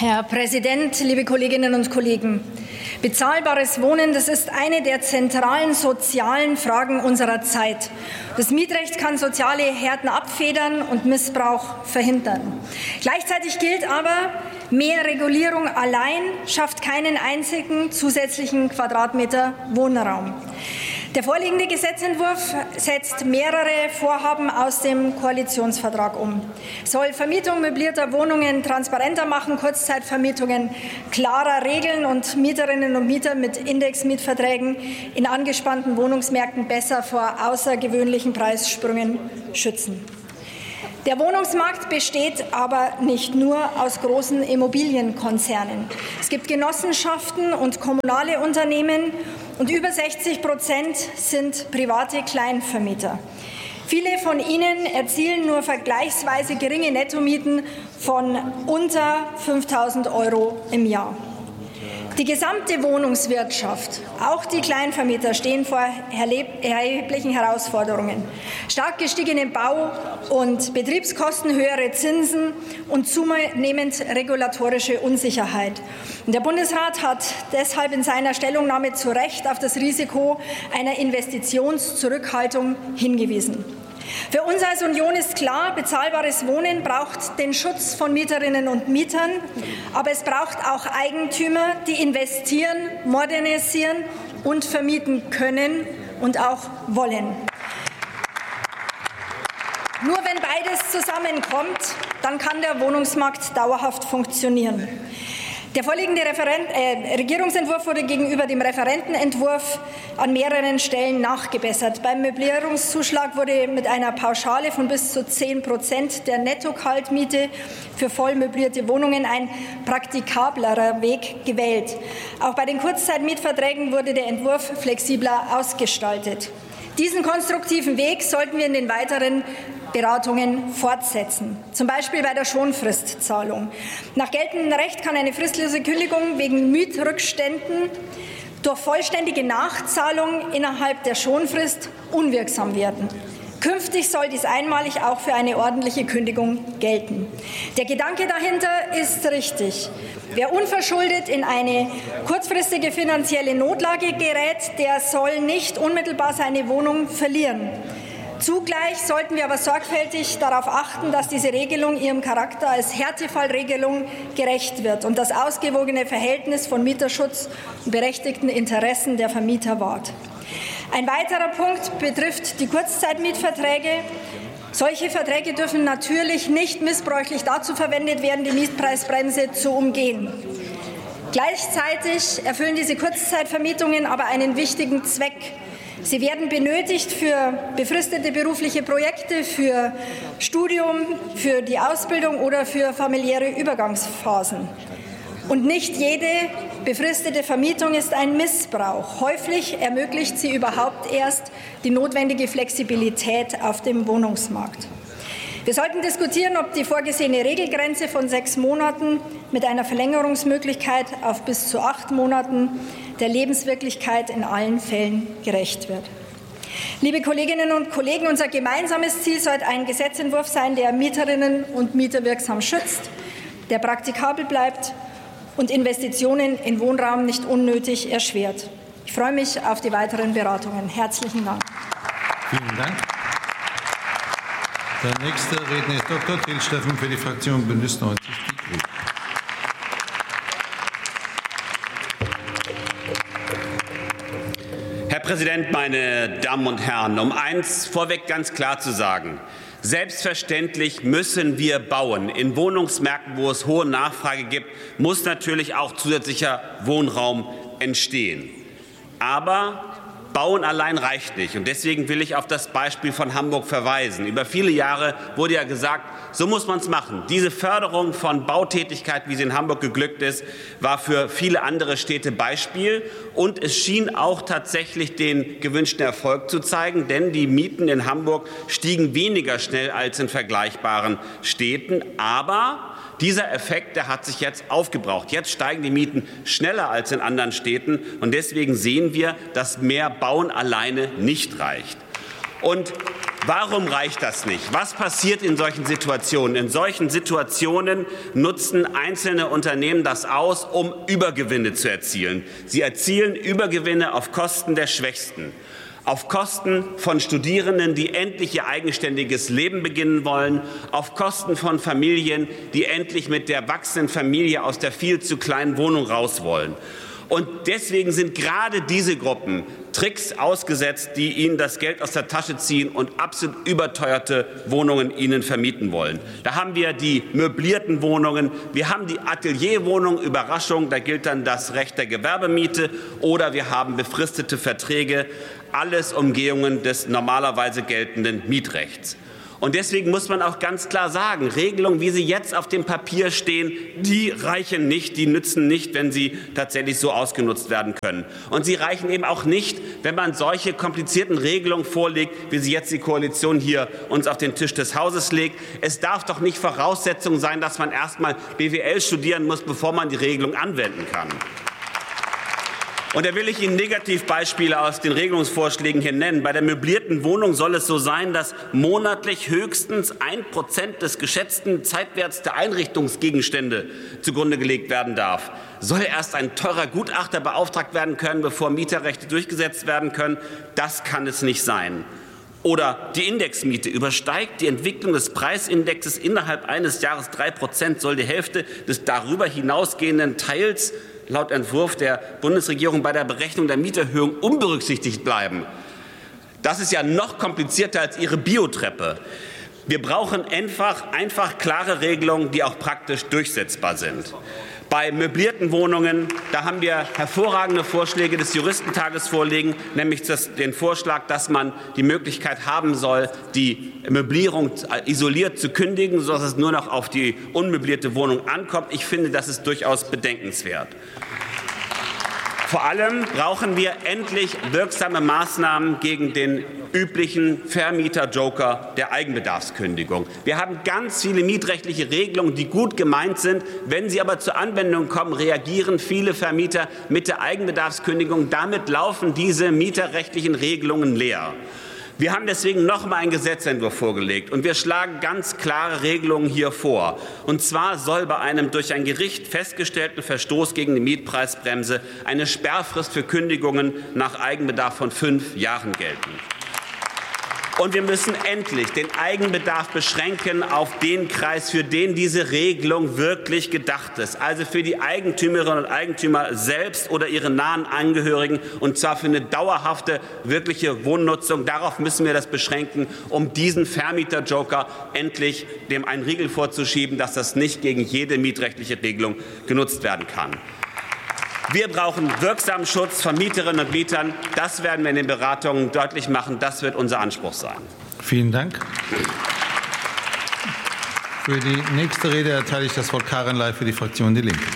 Herr Präsident, liebe Kolleginnen und Kollegen! Bezahlbares Wohnen, das ist eine der zentralen sozialen Fragen unserer Zeit. Das Mietrecht kann soziale Härten abfedern und Missbrauch verhindern. Gleichzeitig gilt aber, mehr Regulierung allein schafft keinen einzigen zusätzlichen Quadratmeter Wohnraum. Der vorliegende Gesetzentwurf setzt mehrere Vorhaben aus dem Koalitionsvertrag um. Es soll Vermietung möblierter Wohnungen transparenter machen, Kurzzeitvermietungen klarer regeln und Mieterinnen und Mieter mit Indexmietverträgen in angespannten Wohnungsmärkten besser vor außergewöhnlichen Preissprüngen schützen. Der Wohnungsmarkt besteht aber nicht nur aus großen Immobilienkonzernen. Es gibt Genossenschaften und kommunale Unternehmen und über 60% sind private Kleinvermieter. Viele von ihnen erzielen nur vergleichsweise geringe Nettomieten von unter 5.000 € im Jahr. Die gesamte Wohnungswirtschaft, auch die Kleinvermieter, stehen vor erheblichen Herausforderungen. Stark gestiegene Bau- und Betriebskosten, höhere Zinsen und zunehmend regulatorische Unsicherheit. Und der Bundesrat hat deshalb in seiner Stellungnahme zu Recht auf das Risiko einer Investitionszurückhaltung hingewiesen. Für uns als Union ist klar, bezahlbares Wohnen braucht den Schutz von Mieterinnen und Mietern, aber es braucht auch Eigentümer, die investieren, modernisieren und vermieten können und auch wollen. Nur wenn beides zusammenkommt, dann kann der Wohnungsmarkt dauerhaft funktionieren. Der vorliegende Regierungsentwurf wurde gegenüber dem Referentenentwurf an mehreren Stellen nachgebessert. Beim Möblierungszuschlag wurde mit einer Pauschale von bis zu 10% der Netto-Kaltmiete für voll möblierte Wohnungen ein praktikablerer Weg gewählt. Auch bei den Kurzzeitmietverträgen wurde der Entwurf flexibler ausgestaltet. Diesen konstruktiven Weg sollten wir in den weiteren Beratungen fortsetzen, zum Beispiel bei der Schonfristzahlung. Nach geltendem Recht kann eine fristlose Kündigung wegen Mietrückständen durch vollständige Nachzahlung innerhalb der Schonfrist unwirksam werden. Künftig soll dies einmalig auch für eine ordentliche Kündigung gelten. Der Gedanke dahinter ist richtig. Wer unverschuldet in eine kurzfristige finanzielle Notlage gerät, der soll nicht unmittelbar seine Wohnung verlieren. Zugleich sollten wir aber sorgfältig darauf achten, dass diese Regelung ihrem Charakter als Härtefallregelung gerecht wird und das ausgewogene Verhältnis von Mieterschutz und berechtigten Interessen der Vermieter wahrt. Ein weiterer Punkt betrifft die Kurzzeitmietverträge. Solche Verträge dürfen natürlich nicht missbräuchlich dazu verwendet werden, die Mietpreisbremse zu umgehen. Gleichzeitig erfüllen diese Kurzzeitvermietungen aber einen wichtigen Zweck. Sie werden benötigt für befristete berufliche Projekte, für Studium, für die Ausbildung oder für familiäre Übergangsphasen. Und nicht jede befristete Vermietung ist ein Missbrauch. Häufig ermöglicht sie überhaupt erst die notwendige Flexibilität auf dem Wohnungsmarkt. Wir sollten diskutieren, ob die vorgesehene Regelgrenze von 6 Monaten mit einer Verlängerungsmöglichkeit auf bis zu 8 Monaten der Lebenswirklichkeit in allen Fällen gerecht wird. Liebe Kolleginnen und Kollegen, unser gemeinsames Ziel sollte ein Gesetzentwurf sein, der Mieterinnen und Mieter wirksam schützt, der praktikabel bleibt und Investitionen in Wohnraum nicht unnötig erschwert. Ich freue mich auf die weiteren Beratungen. Herzlichen Dank. Vielen Dank. Der nächste Redner ist Dr. Till Steffen für die Fraktion Bündnis 90 Die Grünen. Herr Präsident, meine Damen und Herren! Um eins vorweg ganz klar zu sagen: Selbstverständlich müssen wir bauen. In Wohnungsmärkten, wo es hohe Nachfrage gibt, muss natürlich auch zusätzlicher Wohnraum entstehen. Aber Bauen allein reicht nicht. Und deswegen will ich auf das Beispiel von Hamburg verweisen. Über viele Jahre wurde ja gesagt, so muss man es machen. Diese Förderung von Bautätigkeit, wie sie in Hamburg geglückt ist, war für viele andere Städte Beispiel. Und es schien auch tatsächlich den gewünschten Erfolg zu zeigen, denn die Mieten in Hamburg stiegen weniger schnell als in vergleichbaren Städten. Aber dieser Effekt, der hat sich jetzt aufgebraucht. Jetzt steigen die Mieten schneller als in anderen Städten. Und deswegen sehen wir, dass mehr Bauen alleine nicht reicht. Und Warum reicht das nicht? Was passiert in solchen Situationen? In solchen Situationen nutzen einzelne Unternehmen das aus, um Übergewinne zu erzielen. Sie erzielen Übergewinne auf Kosten der Schwächsten, auf Kosten von Studierenden, die endlich ihr eigenständiges Leben beginnen wollen, auf Kosten von Familien, die endlich mit der wachsenden Familie aus der viel zu kleinen Wohnung raus wollen. Und deswegen sind gerade diese Gruppen Tricks ausgesetzt, die ihnen das Geld aus der Tasche ziehen und absolut überteuerte Wohnungen ihnen vermieten wollen. Da haben wir die möblierten Wohnungen, wir haben die Atelierwohnungen, Überraschung, da gilt dann das Recht der Gewerbemiete, oder wir haben befristete Verträge, alles Umgehungen des normalerweise geltenden Mietrechts. Und deswegen muss man auch ganz klar sagen, Regelungen, wie sie jetzt auf dem Papier stehen, die reichen nicht, die nützen nicht, wenn sie tatsächlich so ausgenutzt werden können. Und sie reichen eben auch nicht, wenn man solche komplizierten Regelungen vorlegt, wie sie jetzt die Koalition hier uns auf den Tisch des Hauses legt. Es darf doch nicht Voraussetzung sein, dass man erst mal BWL studieren muss, bevor man die Regelung anwenden kann. Und da will ich Ihnen Negativbeispiele aus den Regelungsvorschlägen hier nennen. Bei der möblierten Wohnung soll es so sein, dass monatlich höchstens 1% des geschätzten Zeitwerts der Einrichtungsgegenstände zugrunde gelegt werden darf. Soll erst ein teurer Gutachter beauftragt werden können, bevor Mieterrechte durchgesetzt werden können? Das kann es nicht sein. Oder die Indexmiete übersteigt die Entwicklung des Preisindexes innerhalb eines Jahres 3%, soll die Hälfte des darüber hinausgehenden Teils laut Entwurf der Bundesregierung bei der Berechnung der Mieterhöhung unberücksichtigt bleiben. Das ist ja noch komplizierter als Ihre Biotreppe. Wir brauchen einfach klare Regelungen, die auch praktisch durchsetzbar sind. Bei möblierten Wohnungen, da haben wir hervorragende Vorschläge des Juristentages vorliegen, nämlich den Vorschlag, dass man die Möglichkeit haben soll, die Möblierung isoliert zu kündigen, sodass es nur noch auf die unmöblierte Wohnung ankommt. Ich finde, das ist durchaus bedenkenswert. Vor allem brauchen wir endlich wirksame Maßnahmen gegen den üblichen Vermieter-Joker der Eigenbedarfskündigung. Wir haben ganz viele mietrechtliche Regelungen, die gut gemeint sind. Wenn sie aber zur Anwendung kommen, reagieren viele Vermieter mit der Eigenbedarfskündigung. Damit laufen diese mieterrechtlichen Regelungen leer. Wir haben deswegen noch einmal einen Gesetzentwurf vorgelegt, und wir schlagen ganz klare Regelungen hier vor. Und zwar soll bei einem durch ein Gericht festgestellten Verstoß gegen die Mietpreisbremse eine Sperrfrist für Kündigungen nach Eigenbedarf von 5 Jahren gelten. Und wir müssen endlich den Eigenbedarf beschränken auf den Kreis, für den diese Regelung wirklich gedacht ist. Also für die Eigentümerinnen und Eigentümer selbst oder ihre nahen Angehörigen, und zwar für eine dauerhafte, wirkliche Wohnnutzung. Darauf müssen wir das beschränken, um diesen Vermieter-Joker endlich dem einen Riegel vorzuschieben, dass das nicht gegen jede mietrechtliche Regelung genutzt werden kann. Wir brauchen wirksamen Schutz von Mieterinnen und Mietern. Das werden wir in den Beratungen deutlich machen. Das wird unser Anspruch sein. Vielen Dank. Für die nächste Rede erteile ich das Wort Karin Ley für die Fraktion Die Linke.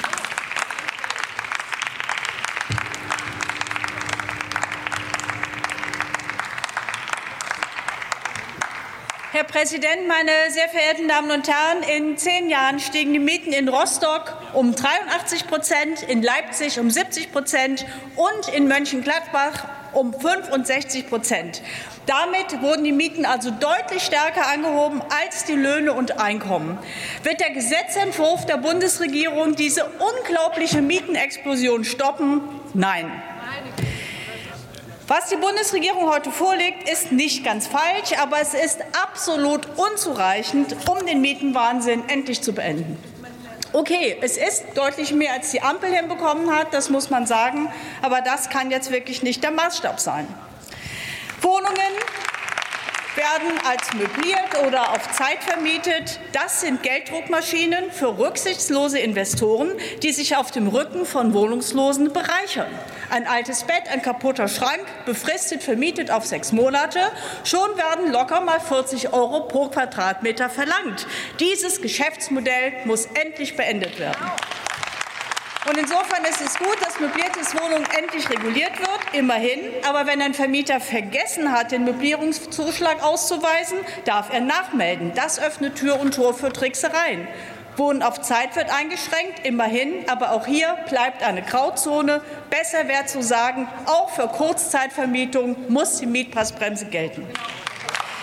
Herr Präsident, meine sehr verehrten Damen und Herren! In 10 Jahren stiegen die Mieten in Rostock um 83%, in Leipzig um 70% und in Mönchengladbach um 65%. Damit wurden die Mieten also deutlich stärker angehoben als die Löhne und Einkommen. Wird der Gesetzentwurf der Bundesregierung diese unglaubliche Mietenexplosion stoppen? Nein. Was die Bundesregierung heute vorlegt, ist nicht ganz falsch, aber es ist absolut unzureichend, um den Mietenwahnsinn endlich zu beenden. Okay, es ist deutlich mehr, als die Ampel hinbekommen hat, das muss man sagen, aber das kann jetzt wirklich nicht der Maßstab sein. Wohnungen werden als möbliert oder auf Zeit vermietet. Das sind Gelddruckmaschinen für rücksichtslose Investoren, die sich auf dem Rücken von Wohnungslosen bereichern. Ein altes Bett, ein kaputter Schrank, befristet vermietet auf 6 Monate. Schon werden locker mal 40 € pro Quadratmeter verlangt. Dieses Geschäftsmodell muss endlich beendet werden. Und insofern ist es gut, dass möbliertes Wohnungen endlich reguliert wird, immerhin. Aber wenn ein Vermieter vergessen hat, den Möblierungszuschlag auszuweisen, darf er nachmelden. Das öffnet Tür und Tor für Tricksereien. Wohnen auf Zeit wird eingeschränkt, immerhin. Aber auch hier bleibt eine Grauzone. Besser wäre zu sagen, auch für Kurzzeitvermietung muss die Mietpreisbremse gelten.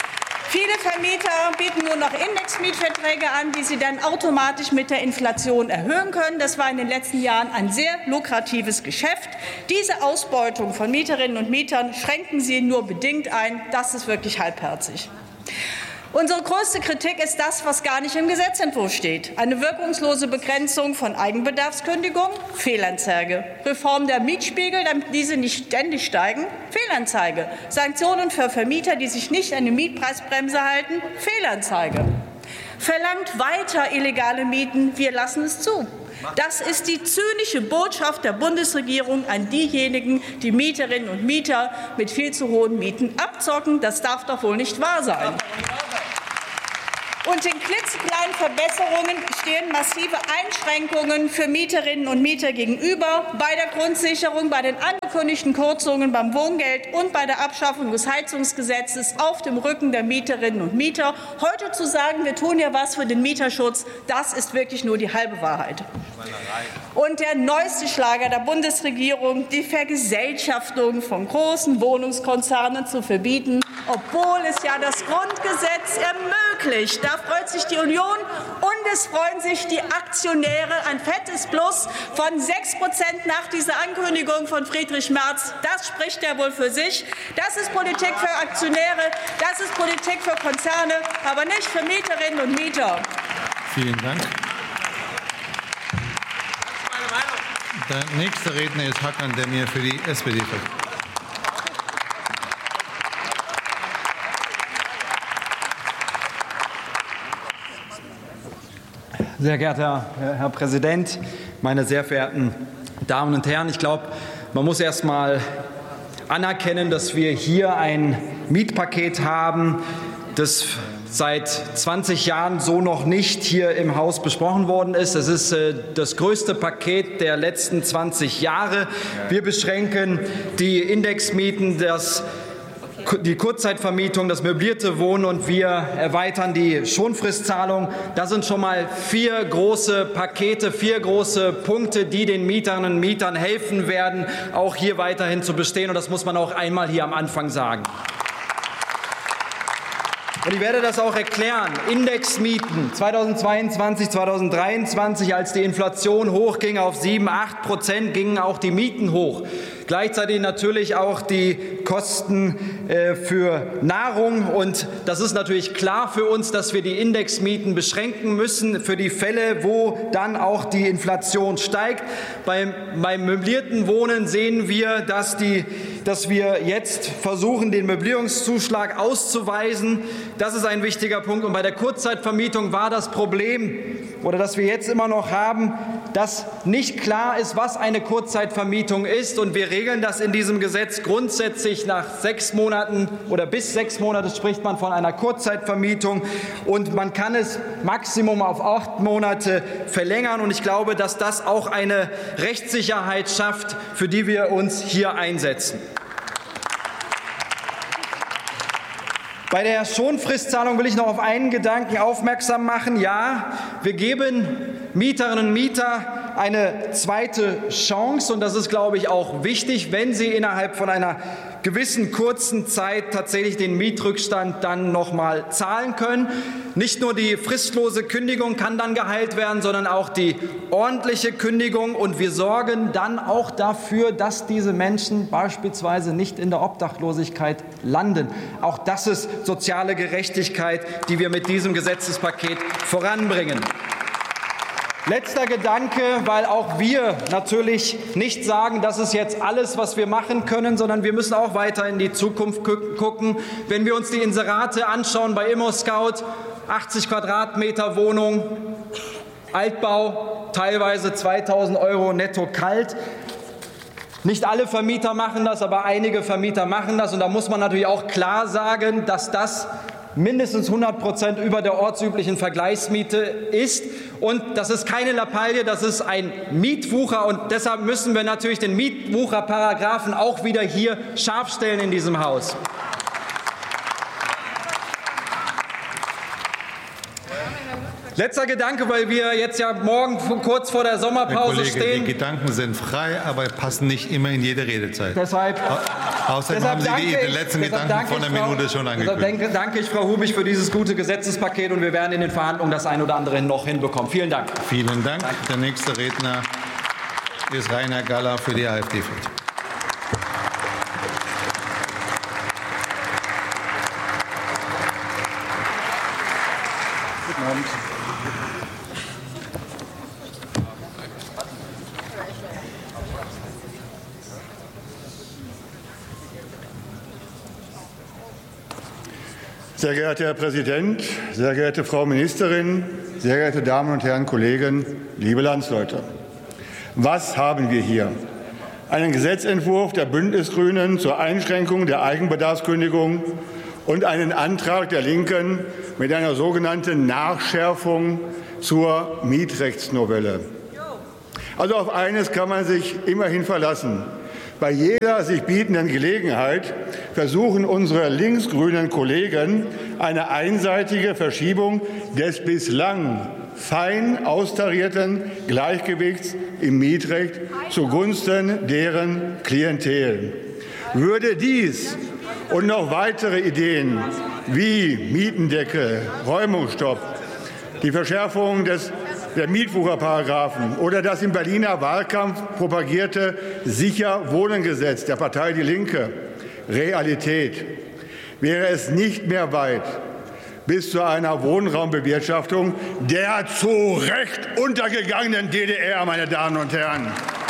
Viele Vermieter bieten nur noch Indexmietverträge an, die sie dann automatisch mit der Inflation erhöhen können. Das war in den letzten Jahren ein sehr lukratives Geschäft. Diese Ausbeutung von Mieterinnen und Mietern schränken Sie nur bedingt ein. Das ist wirklich halbherzig. Unsere größte Kritik ist das, was gar nicht im Gesetzentwurf steht. Eine wirkungslose Begrenzung von Eigenbedarfskündigung, Fehlanzeige. Reform der Mietspiegel, damit diese nicht ständig steigen, Fehlanzeige. Sanktionen für Vermieter, die sich nicht an die Mietpreisbremse halten, Fehlanzeige. Verlangt weiter illegale Mieten, wir lassen es zu. Das ist die zynische Botschaft der Bundesregierung an diejenigen, die Mieterinnen und Mieter mit viel zu hohen Mieten abzocken. Das darf doch wohl nicht wahr sein. Und den klitzekleinen Verbesserungen stehen massive Einschränkungen für Mieterinnen und Mieter gegenüber. Bei der Grundsicherung, bei den angekündigten Kürzungen beim Wohngeld und bei der Abschaffung des Heizungsgesetzes auf dem Rücken der Mieterinnen und Mieter. Heute zu sagen, wir tun ja was für den Mieterschutz, das ist wirklich nur die halbe Wahrheit. Und der neueste Schlager der Bundesregierung, die Vergesellschaftung von großen Wohnungskonzernen zu verbieten, obwohl es ja das Grundgesetz ermöglicht. Da freut sich die Union und es freuen sich die Aktionäre. Ein fettes Plus von 6% nach dieser Ankündigung von Friedrich Merz. Das spricht ja wohl für sich. Das ist Politik für Aktionäre, das ist Politik für Konzerne, aber nicht für Mieterinnen und Mieter. Vielen Dank. Der nächste Redner ist Hakan Demir für die SPD. Sehr geehrter Herr Präsident, meine sehr verehrten Damen und Herren! Ich glaube, man muss erst mal anerkennen, dass wir hier ein Mietpaket haben, das seit 20 Jahren so noch nicht hier im Haus besprochen worden ist. Es ist das größte Paket der letzten 20 Jahre. Wir beschränken die Indexmieten, die Kurzzeitvermietung, das möblierte Wohnen und wir erweitern die Schonfristzahlung. Das sind schon mal 4 große Pakete, 4 große Punkte, die den Mieterinnen und Mietern helfen werden, auch hier weiterhin zu bestehen. Und das muss man auch einmal hier am Anfang sagen. Und ich werde das auch erklären. Indexmieten 2022, 2023, als die Inflation hochging auf 7–8%, gingen auch die Mieten hoch. Gleichzeitig natürlich auch die Kosten für Nahrung. Und das ist natürlich klar für uns, dass wir die Indexmieten beschränken müssen für die Fälle, wo dann auch die Inflation steigt. Beim möblierten Wohnen sehen wir, dass wir jetzt versuchen, den Möblierungszuschlag auszuweisen. Das ist ein wichtiger Punkt. Und bei der Kurzzeitvermietung war das Problem, oder das wir jetzt immer noch haben, dass nicht klar ist, was eine Kurzzeitvermietung ist. Und wir regeln das in diesem Gesetz grundsätzlich nach 6 Monaten oder bis 6 Monate spricht man von einer Kurzzeitvermietung. Und man kann es Maximum auf 8 Monate verlängern. Und ich glaube, dass das auch eine Rechtssicherheit schafft, für die wir uns hier einsetzen. Bei der Schonfristzahlung will ich noch auf einen Gedanken aufmerksam machen. Ja, wir geben Mieterinnen und Mietern eine zweite Chance. Und das ist, glaube ich, auch wichtig, wenn sie innerhalb von einer gewissen kurzen Zeit tatsächlich den Mietrückstand dann noch mal zahlen können. Nicht nur die fristlose Kündigung kann dann geheilt werden, sondern auch die ordentliche Kündigung. Und wir sorgen dann auch dafür, dass diese Menschen beispielsweise nicht in der Obdachlosigkeit landen. Auch das ist soziale Gerechtigkeit, die wir mit diesem Gesetzespaket voranbringen. Letzter Gedanke, weil auch wir natürlich nicht sagen, das ist jetzt alles, was wir machen können, sondern wir müssen auch weiter in die Zukunft gucken. Wenn wir uns die Inserate anschauen bei ImmoScout, 80 Quadratmeter Wohnung, Altbau, teilweise 2.000 € netto kalt. Nicht alle Vermieter machen das, aber einige Vermieter machen das. Und da muss man natürlich auch klar sagen, dass das mindestens 100% über der ortsüblichen Vergleichsmiete ist. Und das ist keine Lappalie, das ist ein Mietwucher. Und deshalb müssen wir natürlich den Mietwucherparagraphen auch wieder hier scharf stellen in diesem Haus. Letzter Gedanke, weil wir jetzt ja morgen kurz vor der Sommerpause Herr Kollege, stehen. die Gedanken sind frei, aber passen nicht immer in jede Redezeit. Deshalb haben Sie den letzten Gedanken von der Minute schon angekündigt. Deshalb danke ich Frau Hubig für dieses gute Gesetzespaket, und wir werden in den Verhandlungen das ein oder andere noch hinbekommen. Vielen Dank. Vielen Dank. Der nächste Redner ist Rainer Galler für die AfD-Fraktion. Guten Abend. Sehr geehrter Herr Präsident, sehr geehrte Frau Ministerin, sehr geehrte Damen und Herren Kollegen, liebe Landsleute! Was haben wir hier? Einen Gesetzentwurf der Bündnisgrünen zur Einschränkung der Eigenbedarfskündigung und einen Antrag der Linken mit einer sogenannten Nachschärfung zur Mietrechtsnovelle. Also auf eines kann man sich immerhin verlassen. Bei jeder sich bietenden Gelegenheit versuchen unsere linksgrünen Kollegen eine einseitige Verschiebung des bislang fein austarierten Gleichgewichts im Mietrecht zugunsten deren Klientel. Würde dies und noch weitere Ideen wie Mietendeckel, Räumungsstopp, die Verschärfung der Mietwucherparagraphen oder das im Berliner Wahlkampf propagierte Sicher-Wohnen-Gesetz der Partei Die Linke Realität, wäre es nicht mehr weit bis zu einer Wohnraumbewirtschaftung der zu Recht untergegangenen DDR, meine Damen und Herren.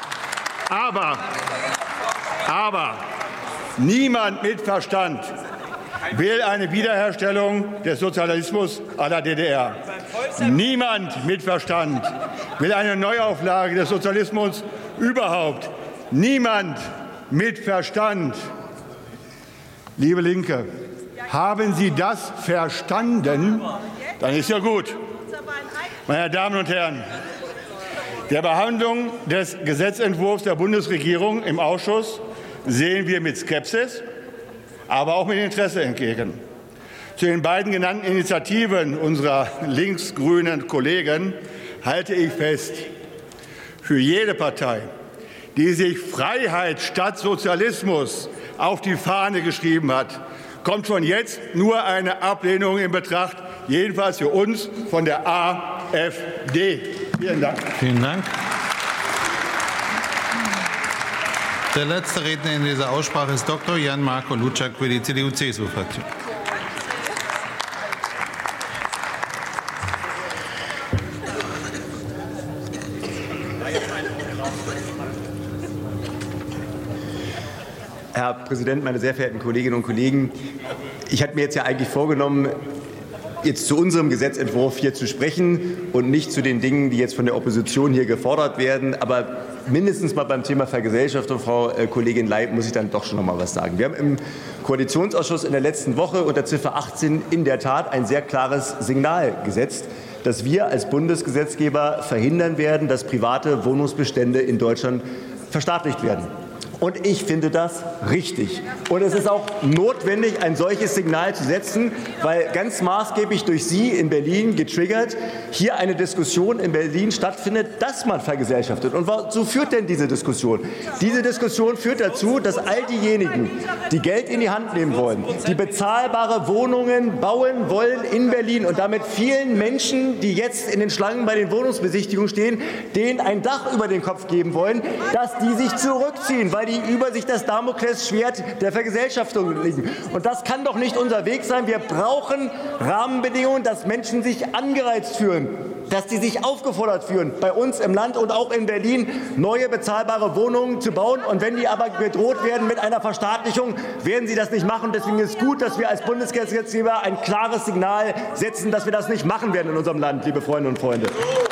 Aber niemand mit Verstand will eine Wiederherstellung des Sozialismus à la DDR. Niemand mit Verstand will eine Neuauflage des Sozialismus überhaupt. Niemand mit Verstand. Liebe Linke, haben Sie das verstanden? Dann ist ja gut. Meine Damen und Herren, der Behandlung des Gesetzentwurfs der Bundesregierung im Ausschuss sehen wir mit Skepsis, aber auch mit Interesse entgegen. Zu den beiden genannten Initiativen unserer linksgrünen Kollegen halte ich fest: Für jede Partei, die sich Freiheit statt Sozialismus auf die Fahne geschrieben hat, kommt schon jetzt nur eine Ablehnung in Betracht, jedenfalls für uns von der AfD. Vielen Dank. Vielen Dank. Der letzte Redner in dieser Aussprache ist Dr. Jan-Marco Luczak für die CDU-CSU-Fraktion. Herr Präsident, meine sehr verehrten Kolleginnen und Kollegen! Ich hatte mir jetzt ja eigentlich vorgenommen, jetzt zu unserem Gesetzentwurf hier zu sprechen und nicht zu den Dingen, die jetzt von der Opposition hier gefordert werden. Aber mindestens mal beim Thema Vergesellschaftung, Frau Kollegin Leib, muss ich dann doch schon noch mal was sagen. Wir haben im Koalitionsausschuss in der letzten Woche unter Ziffer 18 in der Tat ein sehr klares Signal gesetzt, dass wir als Bundesgesetzgeber verhindern werden, dass private Wohnungsbestände in Deutschland verstaatlicht werden. Und ich finde das richtig. Und es ist auch notwendig, ein solches Signal zu setzen, weil ganz maßgeblich durch Sie in Berlin getriggert hier eine Diskussion in Berlin stattfindet, dass man vergesellschaftet. Und wozu führt denn diese Diskussion? Diese Diskussion führt dazu, dass all diejenigen, die Geld in die Hand nehmen wollen, die bezahlbare Wohnungen bauen wollen in Berlin und damit vielen Menschen, die jetzt in den Schlangen bei den Wohnungsbesichtigungen stehen, denen ein Dach über den Kopf geben wollen, dass die sich zurückziehen, weil die über sich das Damoklesschwert der Vergesellschaftung liegen. Und das kann doch nicht unser Weg sein. Wir brauchen Rahmenbedingungen, dass Menschen sich angereizt fühlen, dass die sich aufgefordert fühlen, bei uns im Land und auch in Berlin neue bezahlbare Wohnungen zu bauen. Und wenn die aber bedroht werden mit einer Verstaatlichung, werden sie das nicht machen. Deswegen ist es gut, dass wir als Bundesgesetzgeber ein klares Signal setzen, dass wir das nicht machen werden in unserem Land, liebe Freundinnen und Freunde.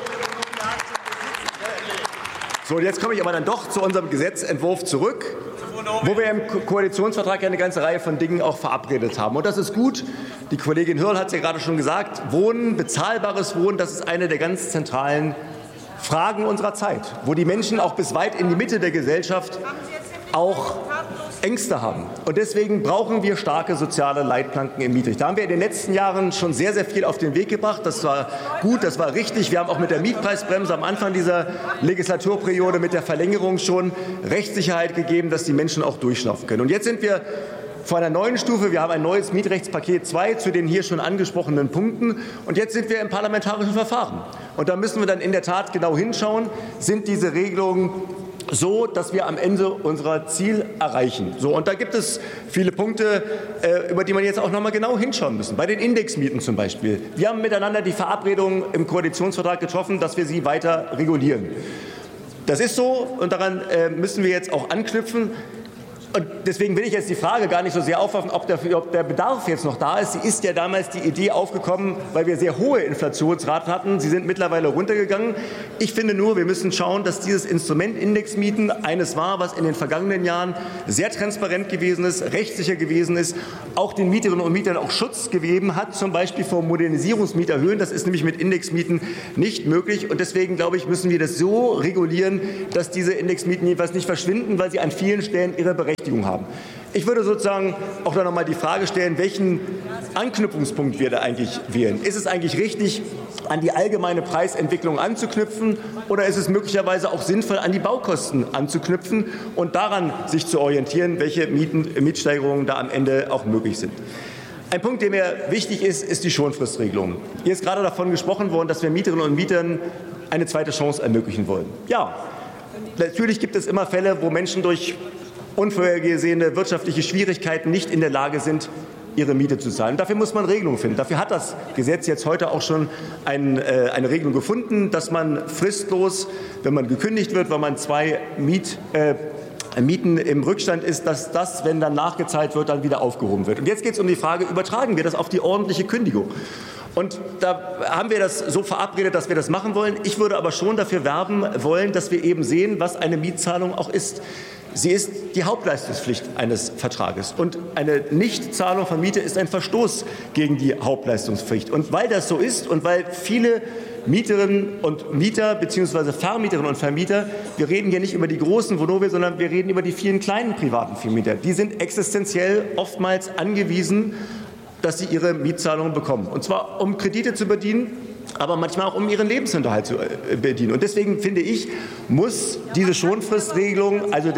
So, und jetzt komme ich aber dann doch zu unserem Gesetzentwurf zurück, wo wir im Koalitionsvertrag ja eine ganze Reihe von Dingen auch verabredet haben. Und das ist gut. Die Kollegin Hörl hat es ja gerade schon gesagt. Wohnen, bezahlbares Wohnen, das ist eine der ganz zentralen Fragen unserer Zeit, wo die Menschen auch bis weit in die Mitte der Gesellschaft auch Ängste haben. Und deswegen brauchen wir starke soziale Leitplanken im Mietrecht. Da haben wir in den letzten Jahren schon sehr, sehr viel auf den Weg gebracht. Das war gut, das war richtig. Wir haben auch mit der Mietpreisbremse am Anfang dieser Legislaturperiode mit der Verlängerung schon Rechtssicherheit gegeben, dass die Menschen auch durchschnaufen können. Und jetzt sind wir vor einer neuen Stufe. Wir haben ein neues Mietrechtspaket 2 zu den hier schon angesprochenen Punkten. Und jetzt sind wir im parlamentarischen Verfahren. Und da müssen wir dann in der Tat genau hinschauen, sind diese Regelungen so, dass wir am Ende unser Ziel erreichen. So, und da gibt es viele Punkte, über die man jetzt auch noch mal genau hinschauen müssen. Bei den Indexmieten zum Beispiel. Wir haben miteinander die Verabredung im Koalitionsvertrag getroffen, dass wir sie weiter regulieren. Das ist so, und daran müssen wir jetzt auch anknüpfen. Und deswegen will ich jetzt die Frage gar nicht so sehr aufwerfen, ob der Bedarf jetzt noch da ist. Sie ist ja damals die Idee aufgekommen, weil wir sehr hohe Inflationsraten hatten. Sie sind mittlerweile runtergegangen. Ich finde nur, wir müssen schauen, dass dieses Instrument Indexmieten eines war, was in den vergangenen Jahren sehr transparent gewesen ist, rechtssicher gewesen ist, auch den Mieterinnen und Mietern auch Schutz gegeben hat, zum Beispiel vor Modernisierungsmieterhöhen. Das ist nämlich mit Indexmieten nicht möglich. Und deswegen, glaube ich, müssen wir das so regulieren, dass diese Indexmieten jedenfalls nicht verschwinden, weil sie an vielen Stellen ihre Berechtigung haben. Ich würde sozusagen auch noch mal die Frage stellen, welchen Anknüpfungspunkt wir da eigentlich wählen. Ist es eigentlich richtig, an die allgemeine Preisentwicklung anzuknüpfen, oder ist es möglicherweise auch sinnvoll, an die Baukosten anzuknüpfen und daran sich zu orientieren, welche Mietsteigerungen da am Ende auch möglich sind? Ein Punkt, der mir wichtig ist, ist die Schonfristregelung. Hier ist gerade davon gesprochen worden, dass wir Mieterinnen und Mietern eine zweite Chance ermöglichen wollen. Ja, natürlich gibt es immer Fälle, wo Menschen durch unvorhergesehene wirtschaftliche Schwierigkeiten nicht in der Lage sind, ihre Miete zu zahlen. Dafür muss man Regelungen finden. Dafür hat das Gesetz jetzt heute auch schon eine Regelung gefunden, dass man fristlos, wenn man gekündigt wird, weil man 2 Mieten im Rückstand ist, dass das, wenn dann nachgezahlt wird, dann wieder aufgehoben wird. Und jetzt geht es um die Frage, übertragen wir das auf die ordentliche Kündigung? Und da haben wir das so verabredet, dass wir das machen wollen. Ich würde aber schon dafür werben wollen, dass wir eben sehen, was eine Mietzahlung auch ist. Sie ist die Hauptleistungspflicht eines Vertrages. Und eine Nichtzahlung von Miete ist ein Verstoß gegen die Hauptleistungspflicht. Und weil das so ist und weil viele Mieterinnen und Mieter bzw. Vermieterinnen und Vermieter, wir reden hier nicht über die großen Vonovia, sondern wir reden über die vielen kleinen privaten Vermieter. Die sind existenziell oftmals angewiesen, dass sie ihre Mietzahlungen bekommen. Und zwar, um Kredite zu bedienen, aber manchmal auch, um ihren Lebensunterhalt zu bedienen. Und deswegen finde ich, muss diese Schonfristregelung, also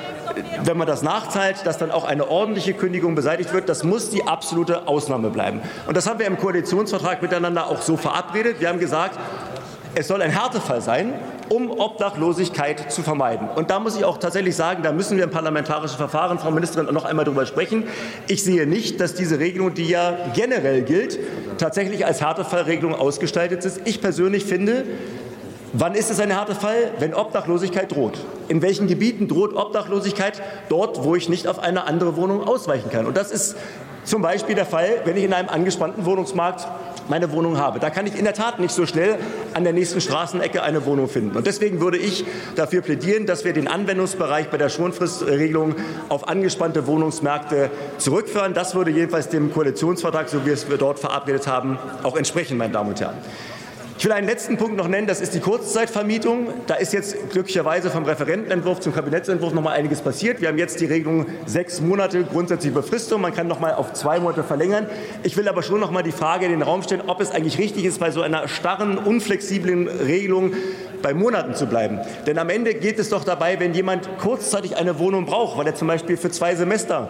wenn man das nachzahlt, dass dann auch eine ordentliche Kündigung beseitigt wird, das muss die absolute Ausnahme bleiben. Und das haben wir im Koalitionsvertrag miteinander auch so verabredet. Wir haben gesagt, es soll ein Härtefall sein, um Obdachlosigkeit zu vermeiden. Und da muss ich auch tatsächlich sagen, da müssen wir im parlamentarischen Verfahren, Frau Ministerin, noch einmal darüber sprechen. Ich sehe nicht, dass diese Regelung, die ja generell gilt, tatsächlich als Härtefallregelung ausgestaltet ist. Ich persönlich finde, wann ist es ein Härtefall? Wenn Obdachlosigkeit droht. In welchen Gebieten droht Obdachlosigkeit? Dort, wo ich nicht auf eine andere Wohnung ausweichen kann. Und das ist zum Beispiel der Fall, wenn ich in einem angespannten Wohnungsmarkt meine Wohnung habe. Da kann ich in der Tat nicht so schnell an der nächsten Straßenecke eine Wohnung finden. Und deswegen würde ich dafür plädieren, dass wir den Anwendungsbereich bei der Schonfristregelung auf angespannte Wohnungsmärkte zurückführen. Das würde jedenfalls dem Koalitionsvertrag, so wie wir es dort verabredet haben, auch entsprechen, meine Damen und Herren. Ich will einen letzten Punkt noch nennen, das ist die Kurzzeitvermietung. Da ist jetzt glücklicherweise vom Referentenentwurf zum Kabinettsentwurf noch mal einiges passiert. Wir haben jetzt die Regelung 6 Monate grundsätzliche Befristung. Man kann noch mal auf 2 Monate verlängern. Ich will aber schon noch mal die Frage in den Raum stellen, ob es eigentlich richtig ist, bei so einer starren, unflexiblen Regelung bei Monaten zu bleiben. Denn am Ende geht es doch dabei, wenn jemand kurzzeitig eine Wohnung braucht, weil er zum Beispiel für 2 Semester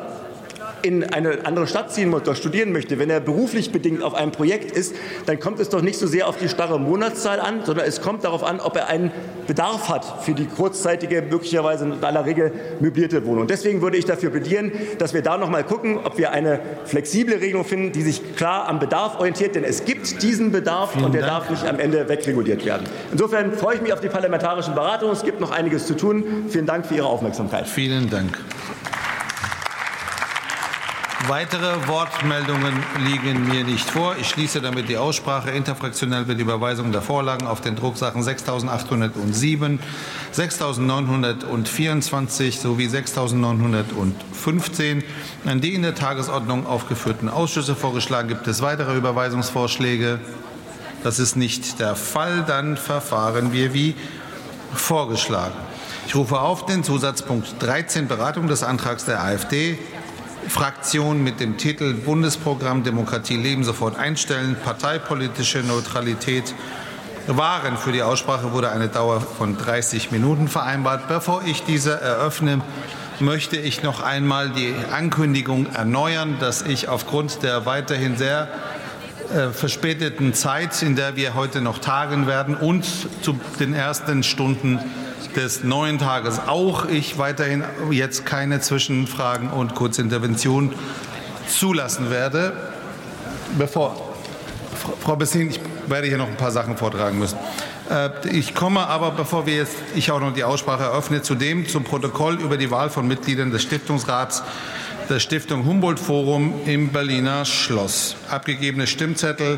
in eine andere Stadt ziehen muss oder studieren möchte, wenn er beruflich bedingt auf einem Projekt ist, dann kommt es doch nicht so sehr auf die starre Monatszahl an, sondern es kommt darauf an, ob er einen Bedarf hat für die kurzzeitige, möglicherweise in aller Regel möblierte Wohnung. Deswegen würde ich dafür plädieren, dass wir da noch mal gucken, ob wir eine flexible Regelung finden, die sich klar am Bedarf orientiert, denn es gibt diesen Bedarf und der darf nicht am Ende wegreguliert werden. Insofern freue ich mich auf die parlamentarischen Beratungen. Es gibt noch einiges zu tun. Vielen Dank für Ihre Aufmerksamkeit. Vielen Dank. Weitere Wortmeldungen liegen mir nicht vor. Ich schließe damit die Aussprache. Interfraktionell wird die Überweisung der Vorlagen auf den Drucksachen 6.807, 6.924 sowie 6.915 an die in der Tagesordnung aufgeführten Ausschüsse vorgeschlagen. Gibt es weitere Überweisungsvorschläge? Das ist nicht der Fall. Dann verfahren wir wie vorgeschlagen. Ich rufe auf den Zusatzpunkt 13, Beratung des Antrags der AfD-Fraktion mit dem Titel Bundesprogramm Demokratie leben sofort einstellen, parteipolitische Neutralität wahren. Für die Aussprache wurde eine Dauer von 30 Minuten vereinbart. Bevor ich diese eröffne, möchte ich noch einmal die Ankündigung erneuern, dass ich aufgrund der weiterhin sehr verspäteten Zeit, in der wir heute noch tagen werden und zu den ersten Stunden des neuen Tages auch ich weiterhin jetzt keine Zwischenfragen und Kurzinterventionen zulassen werde. Frau Bessin, ich werde hier noch ein paar Sachen vortragen müssen. Ich komme aber, bevor ich auch noch die Aussprache eröffne, zum Protokoll über die Wahl von Mitgliedern des Stiftungsrats der Stiftung Humboldt Forum im Berliner Schloss. Abgegebene Stimmzettel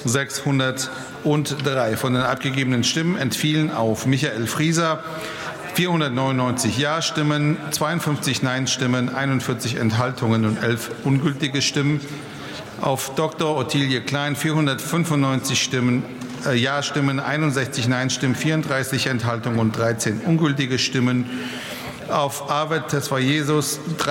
603. Von den abgegebenen Stimmen entfielen auf Michael Frieser 499 Ja-Stimmen, 52 Nein-Stimmen, 41 Enthaltungen und 11 ungültige Stimmen. Auf Dr. Ottilie Klein 495 Ja-Stimmen, 61 Nein-Stimmen, 34 Enthaltungen und 13 ungültige Stimmen. Auf Arvid Tesfayesus